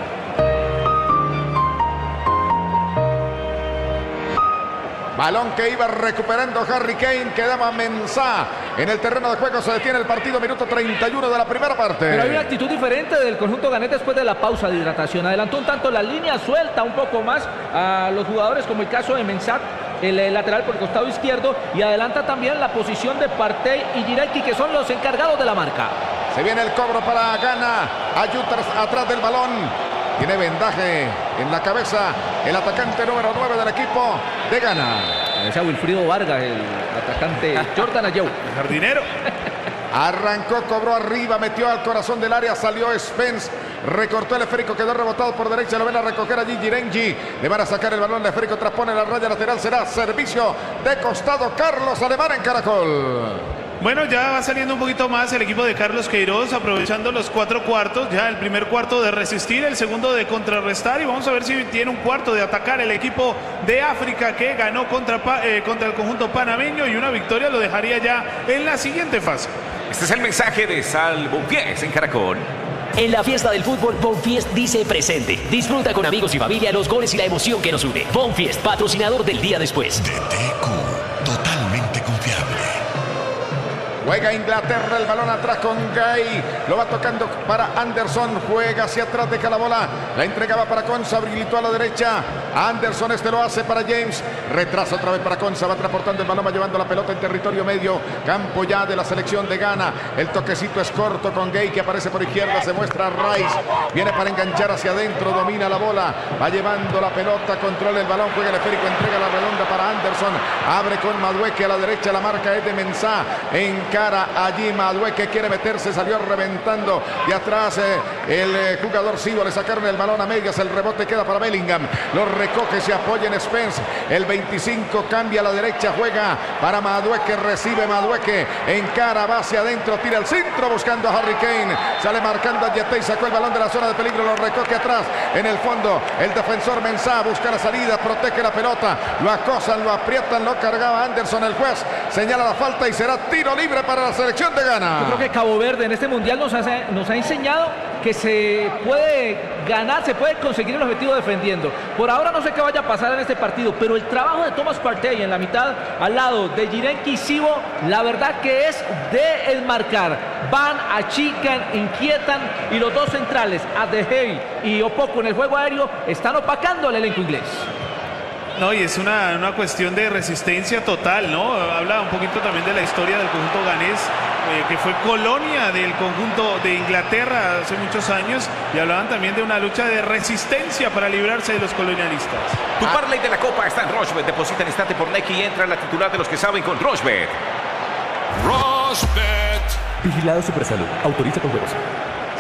S1: Balón que iba recuperando Harry Kane, quedaba Mensah en el terreno de juego, se detiene el partido, minuto 31 de la primera parte.
S2: Pero hay una actitud diferente del conjunto ganés después de la pausa de hidratación. Adelantó un tanto la línea, suelta un poco más a los jugadores, como el caso de Mensah, el lateral por el costado izquierdo, y adelanta también la posición de Partey y Girelki, que son los encargados de la marca.
S1: Se viene el cobro para Ghana, Ayutas atrás del balón. Tiene vendaje en la cabeza el atacante número 9 del equipo de Ghana.
S2: Ese Wilfrido Vargas, el atacante Jordan Ayew.
S3: El jardinero.
S1: Arrancó, cobró arriba, metió al corazón del área, salió Spence, recortó el esférico, quedó rebotado por derecha, lo ven a recoger allí Girengi, le van a sacar el balón, el esférico traspone la raya lateral, será servicio de costado. Carlos Alemán en Caracol.
S3: Bueno, ya va saliendo un poquito más el equipo de Carlos Queiroz, aprovechando los 4 cuartos, ya el primer cuarto de resistir, el segundo de contrarrestar, y vamos a ver si tiene un cuarto de atacar el equipo de África, que ganó contra el conjunto panameño, y una victoria lo dejaría ya en la siguiente fase.
S4: Este es el mensaje de Sal Bonfies en Caracol.
S10: En la fiesta del fútbol, Bonfiest dice presente. Disfruta con amigos y familia los goles y la emoción que nos une. Bonfiest, patrocinador del día después.
S11: DTQ, totalmente confiable.
S1: Juega Inglaterra, el balón atrás con Gay, lo va tocando para Anderson, juega hacia atrás, deja la bola, la entregaba para Konsa, habilitó a la derecha, Anderson, este lo hace para James, retrasa otra vez para Konsa, va transportando el balón, va llevando la pelota en territorio medio, campo ya de la selección de Ghana, el toquecito es corto con Gay que aparece por izquierda, se muestra Rice, viene para enganchar hacia adentro, domina la bola, va llevando la pelota, controla el balón, juega el esférico, entrega la redonda para Anderson, abre con Madueke a la derecha, la marca es de Mensah, encara allí Madueke, quiere meterse, salió reventando de atrás el jugador Sigo, le sacaron el balón a medias, el rebote queda para Bellingham, lo recoge, se apoya en Spence, el 25 cambia a la derecha, juega para Madueke, recibe Madueke, encara, va hacia adentro, tira el centro buscando a Harry Kane, sale marcando a Yetey, sacó el balón de la zona de peligro, lo recoge atrás, en el fondo el defensor Mensah busca la salida, protege la pelota, lo acosan, lo aprietan, lo cargaba Anderson, el juez señala la falta y será tiro libre para la selección de Ghana.
S2: Yo creo que Cabo Verde en este mundial nos ha enseñado que se puede ganar, se puede conseguir el objetivo defendiendo. Por ahora no sé qué vaya a pasar en este partido, pero el trabajo de Thomas Partey en la mitad al lado de Girenki y Sibo, la verdad que es de enmarcar. Van, achican, inquietan, y los dos centrales, Adehei y Opoku en el juego aéreo, están opacando al elenco inglés.
S3: No, y es una cuestión de resistencia total, ¿no? Habla un poquito también de la historia del conjunto ganés, que fue colonia del conjunto de Inglaterra hace muchos años, y hablaban también de una lucha de resistencia para librarse de los colonialistas.
S4: Tu parlay de la Copa está en Rochebet. Deposita en instante por Nequi y entra en la titular de los que saben con Rochebet.
S6: Rochebet.
S5: Vigilado Supersalud. Autoriza con juegos.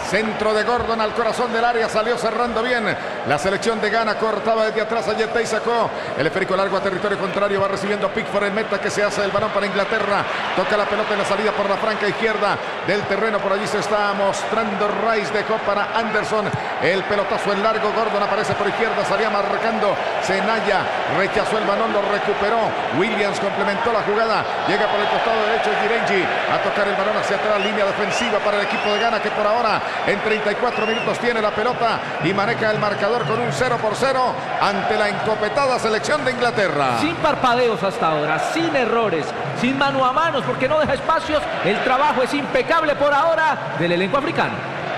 S1: Centro de Gordon al corazón del área, salió cerrando bien. La selección de Ghana cortaba desde atrás a Yete y sacó el esférico largo a territorio contrario. Va recibiendo Pickford en meta que se hace el balón para Inglaterra. Toca la pelota en la salida por la franca izquierda del terreno. Por allí se está mostrando Rice, dejó para Anderson. El pelotazo en largo. Gordon aparece por izquierda, salía marcando Senaya. Rechazó el balón, lo recuperó. Williams complementó la jugada. Llega por el costado derecho Girenji a tocar el balón hacia atrás. Línea defensiva para el equipo de Ghana que por ahora en 34 minutos tiene la pelota y maneja el marcador con un 0-0 ante la encopetada selección de Inglaterra.
S2: Sin parpadeos hasta ahora, sin errores, sin mano a manos porque no deja espacios. El trabajo es impecable por ahora del elenco africano.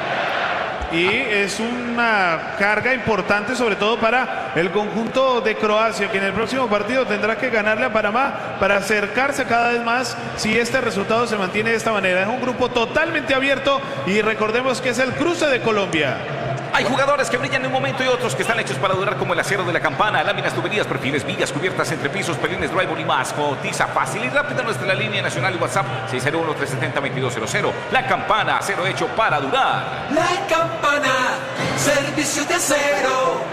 S3: Y es una carga importante sobre todo para el conjunto de Croacia, que en el próximo partido tendrá que ganarle a Panamá para acercarse cada vez más si este resultado se mantiene de esta manera. Es un grupo totalmente abierto y recordemos que es el cruce de Colombia.
S4: Hay jugadores que brillan en un momento y otros que están hechos para durar, como el acero de la campana, láminas, tuberías, perfiles, vigas, cubiertas, entrepisos, pelines, drywall y más. Cotiza fácil y rápido nuestra línea nacional y WhatsApp 601-370-2200. La Campana, acero hecho para durar.
S6: La Campana, servicio de acero.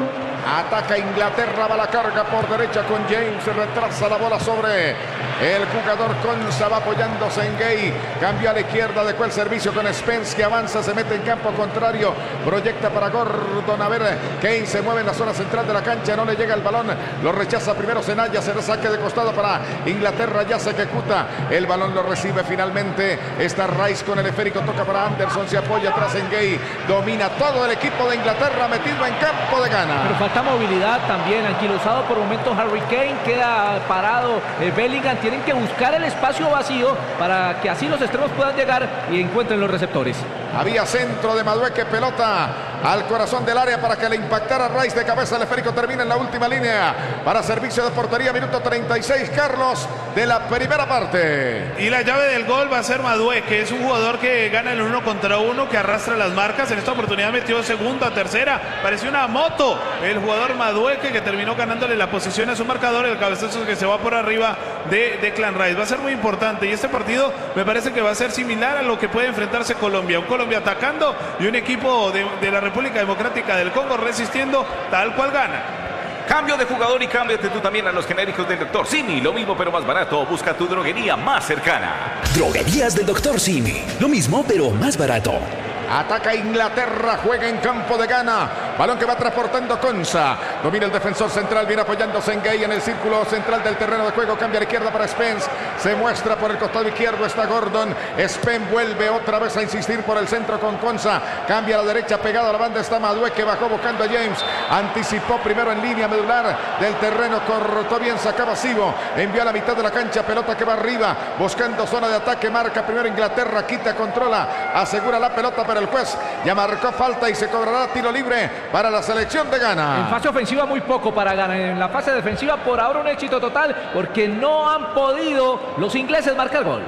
S1: Ataca Inglaterra, va la carga por derecha con James, retrasa la bola sobre el jugador Konsa, va apoyándose en Gay, cambia a la izquierda, dejó el servicio con Spence que avanza, se mete en campo contrario, proyecta para Gordon, a ver, Kane se mueve en la zona central de la cancha, no le llega el balón, lo rechaza primero Senaya, se saque de costado para Inglaterra, ya se ejecuta, el balón lo recibe finalmente, está Rice con el esférico, toca para Anderson, se apoya atrás en Gay, domina todo el equipo de Inglaterra metido en campo de Ghana.
S2: Pero falta movilidad también, anquilosado por momentos Harry Kane, queda parado Bellingham, tienen que buscar el espacio vacío para que así los extremos puedan llegar y encuentren los receptores.
S1: Había centro de Madueque, pelota al corazón del área para que le impactara Rice de cabeza. El esférico termina en la última línea para servicio de portería, minuto 36, Carlos, de la primera parte.
S3: Y la llave del gol va a ser Madueque, es un jugador que gana el 1 contra 1, que arrastra las marcas. En esta oportunidad metió segunda, tercera, pareció una moto el jugador Madueque, que terminó ganándole la posición a su marcador. El cabezazo que se va por arriba de Declan Rice va a ser muy importante, y este partido me parece que va a ser similar a lo que puede enfrentarse Colombia, un Colombia atacando y un equipo de la República Democrática del Congo resistiendo tal cual gana.
S4: Cambio de jugador y cámbiate tú también a los genéricos del Dr. Simi. Lo mismo pero más barato. Busca tu droguería más cercana.
S8: Droguerías del Dr. Simi. Lo mismo pero más barato.
S1: Ataca Inglaterra, juega en campo de Ghana. Balón que va transportando Konsa. Domina el defensor central, viene apoyándose en Gay en el círculo central del terreno de juego. Cambia a la izquierda para Spence. Se muestra por el costado izquierdo, está Gordon. Spence vuelve otra vez a insistir por el centro con Konsa. Cambia a la derecha, pegado a la banda está Madueque, bajó buscando a James. Anticipó primero en línea medular del terreno, cortó bien, sacaba Sibo. Envió a la mitad de la cancha, pelota que va arriba, buscando zona de ataque. Marca primero Inglaterra, quita, controla, asegura la pelota para el juez. Ya marcó falta y se cobrará tiro libre para la selección de Ghana.
S2: En fase ofensiva muy poco para Ghana. En la fase defensiva por ahora un éxito total porque no han podido los ingleses marcar gol.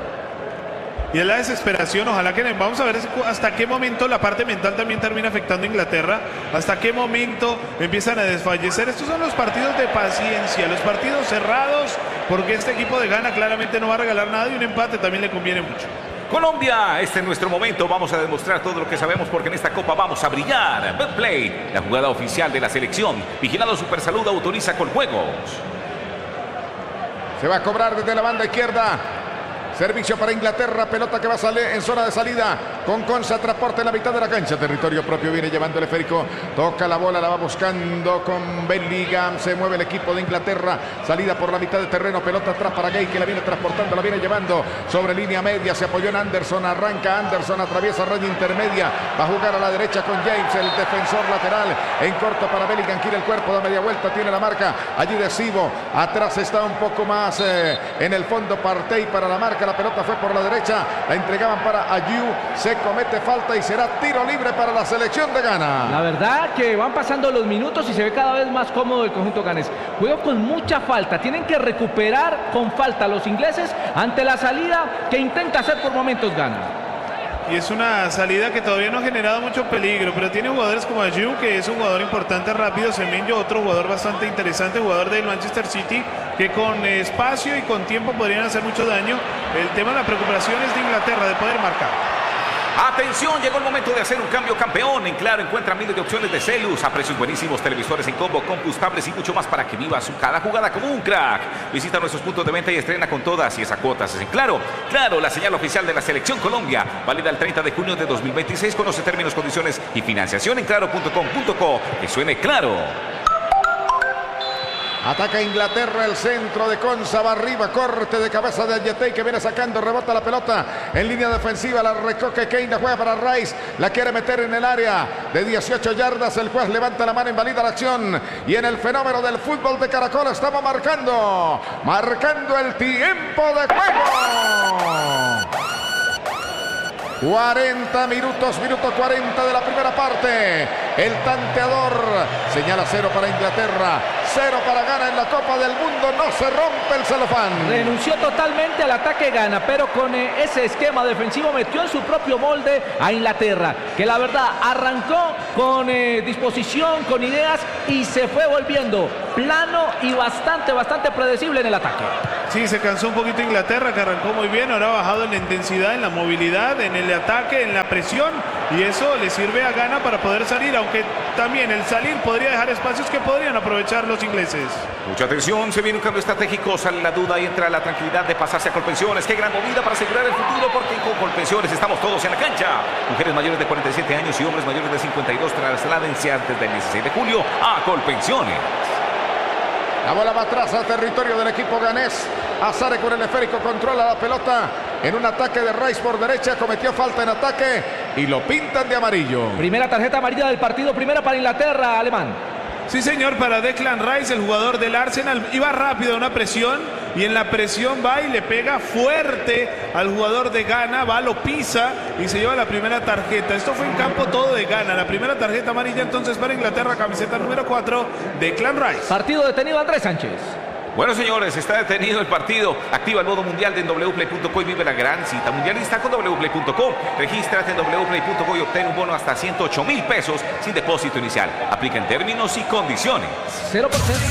S3: Y es la desesperación, ojalá que vamos a ver hasta qué momento la parte mental también termina afectando a Inglaterra, hasta qué momento empiezan a desfallecer. Estos son los partidos de paciencia, los partidos cerrados, porque este equipo de Ghana claramente no va a regalar nada y un empate también le conviene mucho.
S4: Colombia, este es nuestro momento, vamos a demostrar todo lo que sabemos porque en esta copa vamos a brillar. Betplay, la jugada oficial de la selección, vigilado Supersalud, autoriza con juegos.
S1: Se va a cobrar desde la banda izquierda. Servicio para Inglaterra, pelota que va a salir en zona de salida con Konsa, transporte en la mitad de la cancha, territorio propio, viene llevando el esférico, toca la bola, la va buscando con Bellingham, se mueve el equipo de Inglaterra, salida por la mitad del terreno, pelota atrás para Gay que la viene transportando, la viene llevando sobre línea media, se apoyó en Anderson, arranca Anderson, atraviesa raya intermedia, va a jugar a la derecha con James, el defensor lateral, en corto para Bellingham, gira el cuerpo, da media vuelta, tiene la marca, allí de Sibo, atrás está un poco más en el fondo Partey para la marca. La pelota fue por la derecha, la entregaban para Ayew, se comete falta y será tiro libre para la selección de Ghana.
S2: La verdad que van pasando los minutos y se ve cada vez más cómodo el conjunto ganés. Juego con mucha falta, tienen que recuperar con falta los ingleses ante la salida que intenta hacer por momentos Ghana.
S3: Y es una salida que todavía no ha generado mucho peligro, pero tiene jugadores como Ayew, que es un jugador importante, rápido. Semenyo, otro jugador bastante interesante, jugador del Manchester City, que con espacio y con tiempo podrían hacer mucho daño. El tema de la preocupación es de Inglaterra, de poder marcar.
S4: Atención, llegó el momento de hacer un cambio, campeón. En Claro encuentra miles de opciones de celus a precios buenísimos, televisores en combo, combustables y mucho más para que vivas cada jugada como un crack. Visita nuestros puntos de venta y estrena con todas, y esa cuotas es en Claro. Claro, la señal oficial de la Selección Colombia. Válida el 30 de junio de 2026. Conoce términos, condiciones y financiación en claro.com.co. Que suene claro.
S1: Ataca Inglaterra, el centro de Konsa, va arriba, corte de cabeza de Ayetey que viene sacando, rebota la pelota en línea defensiva, la recoge Kane, la juega para Rice, la quiere meter en el área de 18 yardas, el juez levanta la mano, invalida la acción y en el fenómeno del fútbol de Caracol estamos marcando el tiempo de juego. 40 minutos, minuto 40 de la primera parte. El tanteador señala 0 para Inglaterra, 0 para Ghana en la Copa del Mundo. No se rompe el celofán.
S2: Renunció totalmente al ataque Ghana, pero con ese esquema defensivo metió en su propio molde a Inglaterra, que la verdad arrancó con disposición, con ideas y se fue volviendo plano y bastante predecible en el ataque.
S3: Sí, se cansó un poquito Inglaterra, que arrancó muy bien, ahora ha bajado en la intensidad, en la movilidad, en el ataque, en la presión, y eso le sirve a Ghana para poder salir, aunque también el salir podría dejar espacios que podrían aprovechar los ingleses.
S4: Mucha atención, se viene un cambio estratégico, sale la duda y entra la tranquilidad de pasarse a Colpensiones. Qué gran movida para asegurar el futuro, porque con Colpensiones estamos todos en la cancha. Mujeres mayores de 47 años y hombres mayores de 52 trasládense antes del 16 de julio a Colpensiones.
S1: La bola va atrás al territorio del equipo ganés. Azare con el esférico controla la pelota en un ataque de Rice por derecha. Cometió falta en ataque y lo pintan de amarillo.
S2: Primera tarjeta amarilla del partido, primera para Inglaterra, Alemán.
S3: Sí, señor, para Declan Rice, el jugador del Arsenal. Iba rápido a una presión y en la presión va y le pega fuerte al jugador de Ghana. Va, lo pisa y se lleva la primera tarjeta. Esto fue en campo todo de Ghana. La primera tarjeta amarilla entonces para Inglaterra, camiseta número 4, Declan Rice.
S2: Partido detenido, Andrés Sánchez.
S4: Bueno, señores, está detenido el partido. Activa el modo mundial de wplay.co y vive la gran cita mundialista con wplay.co. Regístrate en wplay.co y obtén un bono hasta 108,000 pesos sin depósito inicial. Aplica en términos y condiciones.
S2: 0%.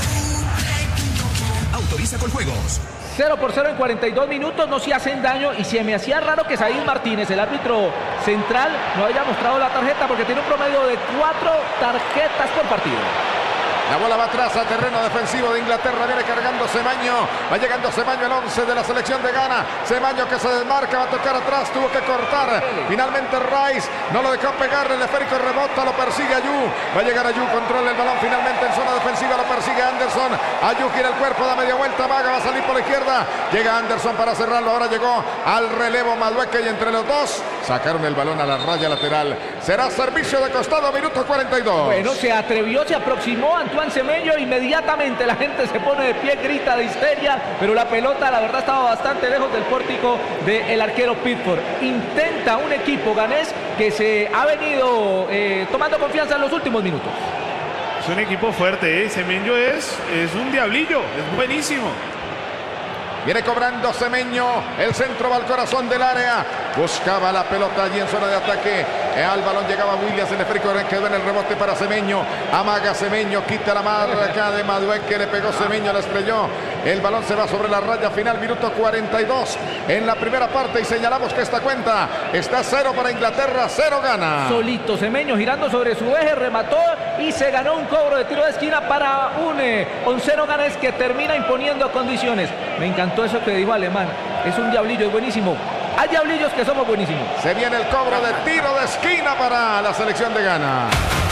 S11: Autoriza con juegos.
S2: 0-0 en 42 minutos, no se hacen daño y se me hacía raro que Said Martínez, el árbitro central, no haya mostrado la tarjeta porque tiene un promedio de 4 tarjetas por partido.
S1: La bola va atrás a terreno defensivo de Inglaterra. Viene cargando Semenyo. Va llegando Semenyo, el 11 de la selección de Ghana. Semenyo que se desmarca, va a tocar atrás. Tuvo que cortar. Finalmente Rice no lo dejó pegar. El esférico rebota, lo persigue Ayew. Va a llegar Ayew, controla el balón finalmente en zona defensiva. Lo persigue Anderson. Ayew gira el cuerpo, da media vuelta. Vaga, va a salir por la izquierda. Llega Anderson para cerrarlo. Ahora llegó al relevo Madueke y entre los dos sacaron el balón a la raya lateral. Será servicio de costado, minuto 42.
S2: Bueno, se atrevió, se aproximó Antoine Semenyo, inmediatamente la gente se pone de pie, grita de histeria, pero la pelota la verdad estaba bastante lejos del pórtico del arquero Pickford. Intenta un equipo ganés que se ha venido tomando confianza en los últimos minutos.
S3: Es un equipo fuerte, Semenyo es un diablillo, es buenísimo.
S1: Viene cobrando Semenyo, el centro va al corazón del área, buscaba la pelota allí en zona de ataque, al balón llegaba Williams, el esférico quedó en el rebote para Semenyo, amaga Semenyo, quita la marca de Madueke, le pegó Semenyo, la estrelló, el balón se va sobre la raya final, minuto 42 en la primera parte y señalamos que esta cuenta está 0 para Inglaterra, 0 Ghana.
S2: Solito Semenyo girando sobre su eje, remató y se ganó un cobro de tiro de esquina para un onceno ganés que termina imponiendo condiciones. Me encantó eso que dijo Alemán, es un diablillo, es buenísimo. Hay diablillos que somos buenísimos.
S1: Se viene el cobro de tiro de esquina para la selección de Ghana.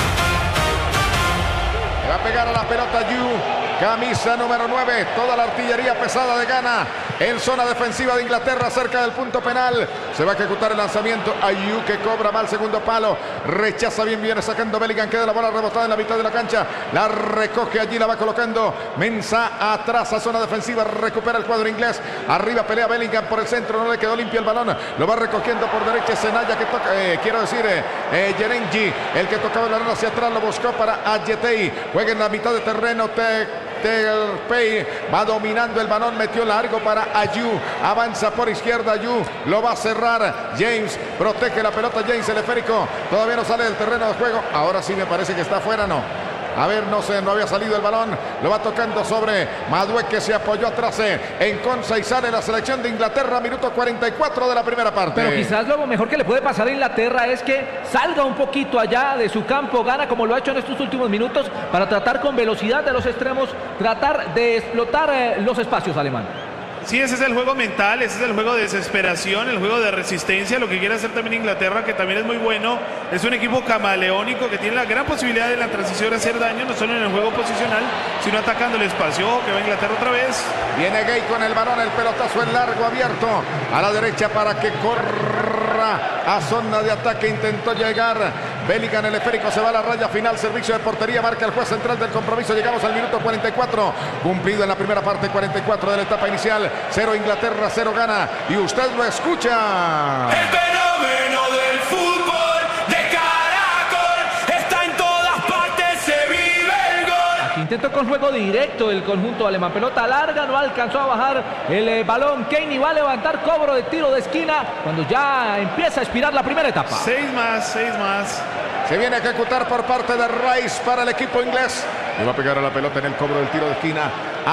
S1: Le va a pegar a la pelota Ayew, camisa número 9, toda la artillería pesada de Ghana en zona defensiva de Inglaterra cerca del punto penal. Se va a ejecutar el lanzamiento. Ayew que cobra mal segundo palo, rechaza bien, viene sacando Bellingham, queda la bola rebotada en la mitad de la cancha, la recoge allí, la va colocando Mensah atrás a zona defensiva, recupera el cuadro inglés, arriba pelea Bellingham por el centro, no le quedó limpio el balón, lo va recogiendo por derecha Senaya que toca, Yerenji, el que tocaba el balón hacia atrás, lo buscó para Ayetey, juega en la mitad de terreno, Pay va dominando el balón, metió largo para Ayew, avanza por izquierda Ayew, lo va a cerrar James, protege la pelota James, el esférico todavía no sale del terreno de juego, ahora sí me parece que está afuera, no. A ver, no sé, no había salido el balón. Lo va tocando sobre Madueque, se apoyó atrás en Konsa y sale la selección de Inglaterra, minuto 44 de la primera parte.
S2: Pero quizás lo mejor que le puede pasar a Inglaterra es que salga un poquito allá de su campo, gana como lo ha hecho en estos últimos minutos, para tratar con velocidad de los extremos, tratar de explotar los espacios, alemán.
S3: Sí, ese es el juego mental, ese es el juego de desesperación, el juego de resistencia, lo que quiere hacer también Inglaterra, que también es muy bueno. Es un equipo camaleónico que tiene la gran posibilidad de la transición de hacer daño, no solo en el juego posicional, sino atacando el espacio. Ojo, que va Inglaterra otra vez.
S1: Viene Gay con el balón, el pelotazo en largo abierto a la derecha para que corra a zona de ataque, intentó llegar Bellingham, el esférico se va a la raya final, servicio de portería, marca el juez central del compromiso. Llegamos al minuto 44, cumplido en la primera parte, 44 de la etapa inicial. 0 Inglaterra, 0 gana, y usted lo escucha.
S6: El fenómeno del fútbol de Caracol está en todas partes, se vive el gol.
S2: Aquí intentó con juego directo el conjunto alemán, pelota larga, no alcanzó a bajar el balón. Kane va a levantar cobro de tiro de esquina cuando ya empieza a expirar la primera etapa.
S3: 6 más.
S1: Se viene a ejecutar por parte de Rice para el equipo inglés. Le va a pegar a la pelota en el cobro del tiro de esquina.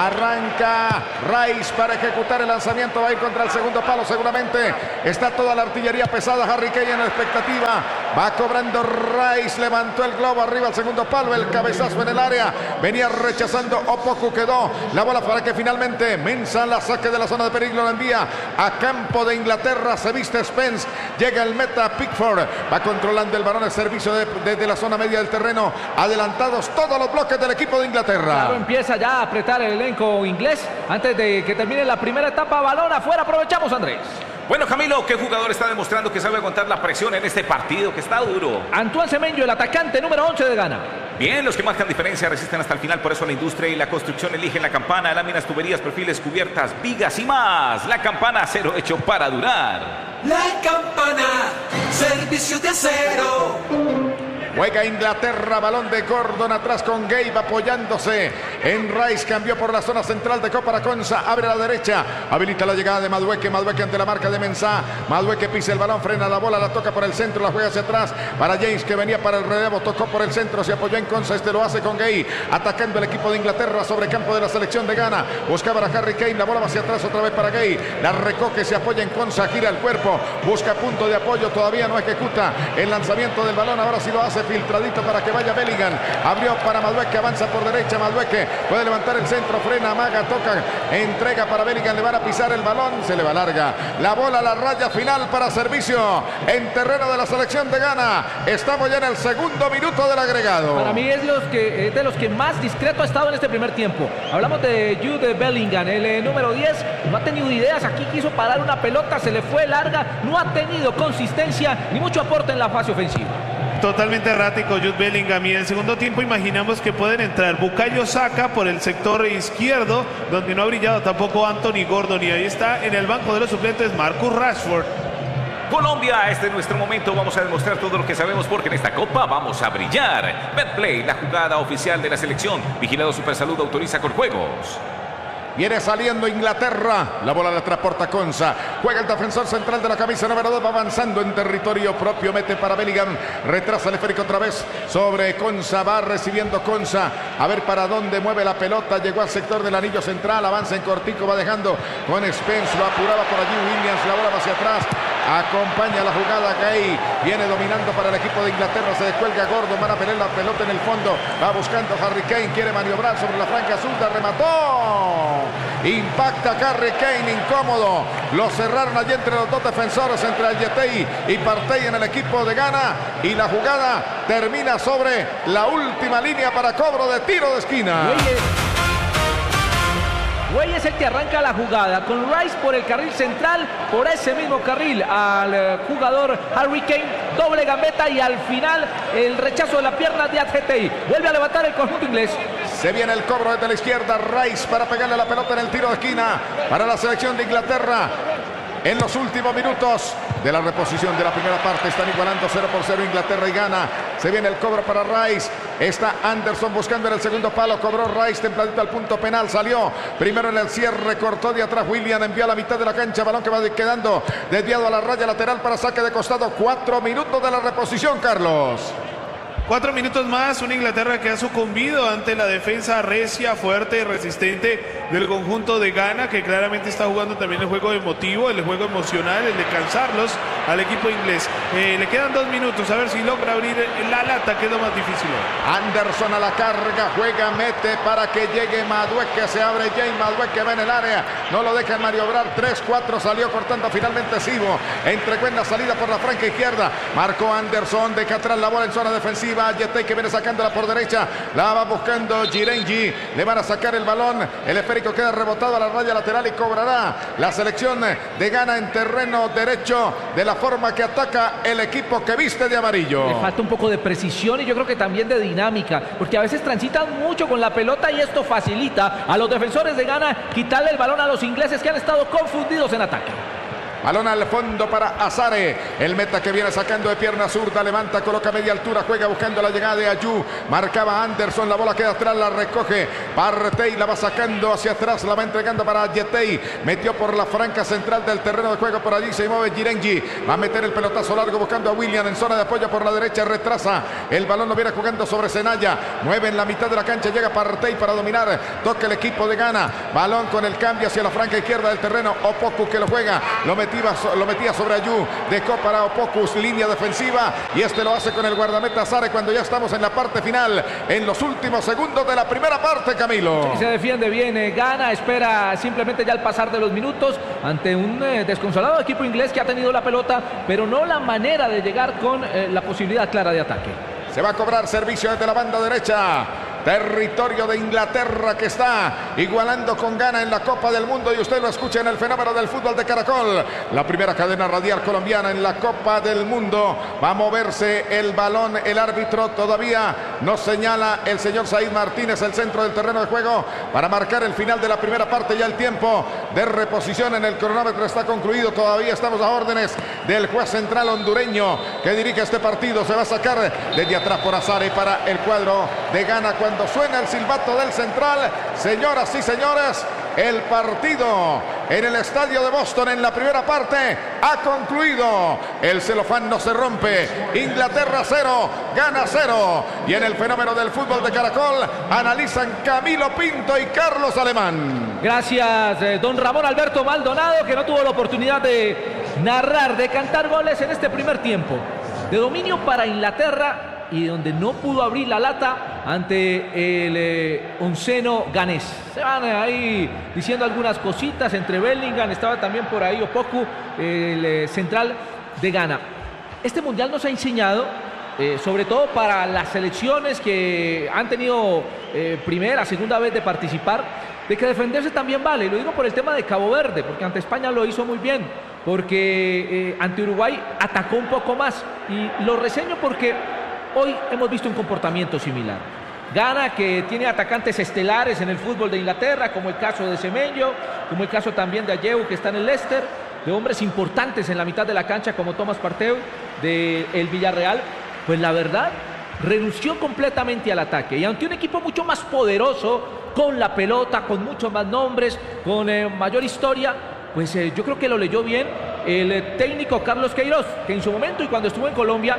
S1: Arranca Rice para ejecutar el lanzamiento. Va a ir contra el segundo palo seguramente. Está toda la artillería pesada. Harry Kane en la expectativa. Va cobrando Rice. Levantó el globo arriba al segundo palo. El cabezazo en el área. Venía rechazando Opoku. Quedó la bola para que finalmente Mensah la saque de la zona de peligro. La envía a campo de Inglaterra. Se viste Spence. Llega el meta Pickford. Va controlando el balón. El servicio desde la zona media del terreno. Adelantados todos los bloques del equipo de Inglaterra.
S2: Claro, empieza ya a apretar el elenco inglés antes de que termine la primera etapa. Balón afuera, aprovechamos, Andrés.
S4: Bueno, Camilo, ¿qué jugador está demostrando que sabe aguantar la presión en este partido que está duro?
S2: Antoine Semenyo, el atacante número 11 de Ghana.
S4: Bien, los que marcan diferencia resisten hasta el final, por eso la industria y la construcción eligen la Campana, láminas, tuberías, perfiles, cubiertas, vigas y más. La Campana, acero hecho para durar.
S6: La Campana, servicio de acero.
S1: Juega Inglaterra, balón de Gordon atrás con Gabe apoyándose en Rice. Cambió por la zona central de Copa Consa. Abre a la derecha. Habilita la llegada de Madueque. Madueque ante la marca de Mensah. Madueque pisa el balón, frena la bola, la toca por el centro, la juega hacia atrás para James que venía para el relevo. Tocó por el centro, se apoyó en Consa. Este lo hace con Gay. Atacando el equipo de Inglaterra sobre campo de la selección de Ghana. Buscaba a Harry Kane. La bola va hacia atrás otra vez para Gay. La recoge, se apoya en Consa. Gira el cuerpo. Busca punto de apoyo. Todavía no ejecuta el lanzamiento del balón. Ahora sí lo hace. Filtradito para que vaya Bellingham. Abrió para Madueque, avanza por derecha. Madueque puede levantar el centro, frena, amaga, toca, entrega para Bellingham. Le van a pisar el balón, se le va larga. La bola a la raya final para servicio en terreno de la selección de Ghana. Estamos ya en el segundo minuto del agregado.
S2: Para mí es de los que más discreto ha estado en este primer tiempo. Hablamos de Jude Bellingham, el número 10. No ha tenido ideas, aquí quiso parar una pelota, se le fue larga. No ha tenido consistencia ni mucho aporte en la fase ofensiva.
S3: Totalmente errático Jude Bellingham, y en el segundo tiempo imaginamos que pueden entrar Bukayo Saka por el sector izquierdo, donde no ha brillado tampoco Anthony Gordon, y ahí está en el banco de los suplentes Marcus Rashford.
S4: Colombia, este es nuestro momento, vamos a demostrar todo lo que sabemos porque en esta copa vamos a brillar. Betplay, la jugada oficial de la selección, vigilado Supersalud, autoriza con juegos.
S1: Viene saliendo Inglaterra. La bola la transporta Konsa. Juega el defensor central de la camisa número 2. Va avanzando en territorio propio. Mete para Bellingham. Retrasa el esférico otra vez sobre Konsa. Va recibiendo Konsa. A ver para dónde mueve la pelota. Llegó al sector del anillo central. Avanza en cortico. Va dejando con Spence. Lo apuraba por allí Williams. La bola va hacia atrás. Acompaña la jugada Gay. Viene dominando para el equipo de Inglaterra. Se descuelga Gordon. Van a pelear la pelota en el fondo. Va buscando Harry Kane. Quiere maniobrar sobre la franja azul. Remató. Impacta Harry Kane, incómodo. Lo cerraron allí entre los dos defensores, entre Ayetey y Partey en el equipo de Ghana. Y la jugada termina sobre la última línea para cobro de tiro de esquina.
S2: Güey es el que arranca la jugada con Rice por el carril central, por ese mismo carril al jugador Harry Kane, doble gambeta y al final el rechazo de la pierna de Ayetey. Vuelve a levantar el conjunto inglés.
S1: Se viene el cobro desde la izquierda, Rice para pegarle la pelota en el tiro de esquina para la selección de Inglaterra. En los últimos minutos de la reposición de la primera parte están igualando 0-0 Inglaterra y Ghana. Se viene el cobro para Rice. Está Anderson buscando en el segundo palo. Cobró Rice templadito al punto penal. Salió primero en el cierre. Cortó de atrás William. Envió a la mitad de la cancha. Balón que va quedando desviado a la raya lateral para saque de costado. 4 minutos de la reposición, Carlos.
S3: 4 minutos más, una Inglaterra que ha sucumbido ante la defensa recia, fuerte y resistente del conjunto de Ghana, que claramente está jugando también el juego emotivo, el juego emocional, el de cansarlos al equipo inglés. Le quedan 2 minutos, a ver si logra abrir la lata, que es lo más difícil.
S1: Anderson a la carga, juega, mete para que llegue Madueque, se abre James Madueque, va en el área, no lo dejan maniobrar, 3-4, salió cortando finalmente Sibo, entregó en la salida por la franca izquierda, marcó Anderson, deja atrás la bola en zona defensiva, Yetey que viene sacándola por derecha, la va buscando Girengi, le van a sacar el balón, el esférico queda rebotado a la raya lateral y cobrará la selección de Ghana en terreno derecho de la forma que ataca el equipo que viste de amarillo.
S2: Le falta un poco de precisión y yo creo que también de dinámica, porque a veces transitan mucho con la pelota y esto facilita a los defensores de Ghana quitarle el balón a los ingleses que han estado confundidos en ataque.
S1: Balón al fondo para Azare, el meta que viene sacando de pierna zurda, levanta, coloca media altura, juega buscando la llegada de Ayew, marcaba Anderson, la bola queda atrás, la recoge Partey, la va sacando hacia atrás, la va entregando para Yetey, metió por la franca central del terreno de juego, por allí se mueve Girengi, va a meter el pelotazo largo buscando a William en zona de apoyo por la derecha, retrasa, el balón lo viene jugando sobre Senaya, mueve en la mitad de la cancha, llega Partey para dominar, toca el equipo de Ghana, balón con el cambio hacia la franca izquierda del terreno, Opoku que lo juega, lo metía sobre Ayew, dejó para Opoku, línea defensiva, y este lo hace con el guardameta Azare cuando ya estamos en la parte final, en los últimos segundos de la primera parte, Camilo.
S2: Sí, se defiende bien Ghana, espera simplemente ya el pasar de los minutos ante un desconsolado equipo inglés que ha tenido la pelota, pero no la manera de llegar con la posibilidad clara de ataque.
S1: Se va a cobrar servicio desde la banda derecha. Territorio de Inglaterra que está igualando con Ghana en la Copa del Mundo, y usted lo escucha en el fenómeno del fútbol de Caracol, la primera cadena radial colombiana en la Copa del Mundo. Va a moverse el balón, el árbitro todavía nos señala el señor Said Martínez el centro del terreno de juego para marcar el final de la primera parte. Ya el tiempo de reposición en el cronómetro está concluido, todavía estamos a órdenes del juez central hondureño que dirige este partido. Se va a sacar desde atrás por Azare para el cuadro de Ghana cuando suena el silbato del central. Señoras y señores, el partido en el estadio de Boston en la primera parte ha concluido. El celofán no se rompe. Inglaterra 0, Ghana 0. Y en el fenómeno del fútbol de Caracol analizan Camilo Pinto y Carlos Alemán.
S2: Gracias, don Ramón Alberto Maldonado, que no tuvo la oportunidad de narrar, de cantar goles en este primer tiempo. De dominio para Inglaterra, y donde no pudo abrir la lata ante el onceno ganés. Se van ahí diciendo algunas cositas entre Bellingham, estaba también por ahí Opoku, el central de Ghana. Este mundial nos ha enseñado, sobre todo para las selecciones que han tenido primera, segunda vez de participar, de que defenderse también vale. Y lo digo por el tema de Cabo Verde, porque ante España lo hizo muy bien, porque ante Uruguay atacó un poco más. Y lo reseño porque hoy hemos visto un comportamiento similar. Ghana, que tiene atacantes estelares en el fútbol de Inglaterra, como el caso de Semenyo, como el caso también de Ayew, que está en el Leicester, de hombres importantes en la mitad de la cancha como Thomas Partey del Villarreal, pues la verdad renunció completamente al ataque. Y ante un equipo mucho más poderoso, con la pelota, con muchos más nombres, con mayor historia, pues yo creo que lo leyó bien el técnico Carlos Queiroz, que en su momento y cuando estuvo en Colombia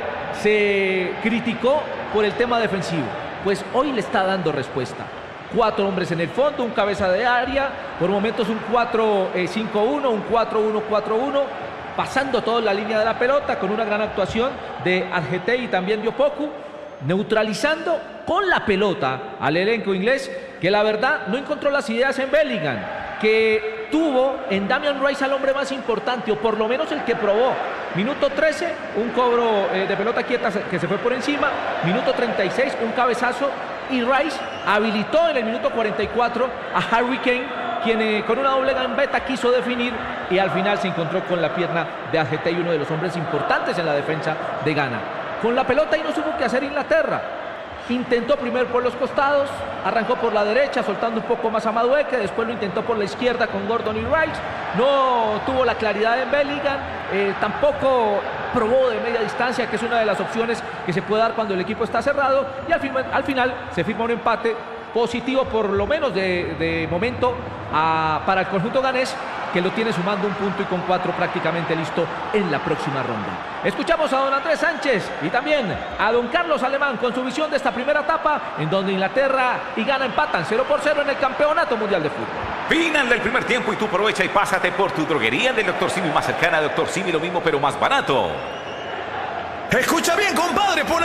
S2: se criticó por el tema defensivo. Pues hoy le está dando respuesta. 4 hombres en el fondo, un cabeza de área, por momentos un 4-5-1, un 4-1-4-1, pasando toda la línea de la pelota con una gran actuación de Yetey y también de Opoku, neutralizando con la pelota al elenco inglés, que la verdad no encontró las ideas en Bellingham, que tuvo en Damian Rice al hombre más importante, o por lo menos el que probó. Minuto 13, un cobro de pelota quieta que se fue por encima. Minuto 36, un cabezazo. Y Rice habilitó en el minuto 44 a Harry Kane, quien con una doble gambeta quiso definir y al final se encontró con la pierna de Yetey, uno de los hombres importantes en la defensa de Ghana. Con la pelota y no supo qué hacer Inglaterra. Intentó primero por los costados, arrancó por la derecha soltando un poco más a Madueque, después lo intentó por la izquierda con Gordon y Rice, no tuvo la claridad en Bellingham, tampoco probó de media distancia, que es una de las opciones que se puede dar cuando el equipo está cerrado, y al final se firma un empate positivo, por lo menos de momento, para el conjunto ganés, que lo tiene sumando un punto y con 4 prácticamente listo en la próxima ronda. Escuchamos a don Andrés Sánchez y también a don Carlos Alemán con su visión de esta primera etapa en donde Inglaterra y Ghana empatan 0-0 en el Campeonato Mundial de Fútbol.
S4: Final del primer tiempo y tú aprovecha y pásate por tu droguería del Dr. Simi más cercana. Dr. Simi, lo mismo pero más barato.
S6: Escucha bien, compadre.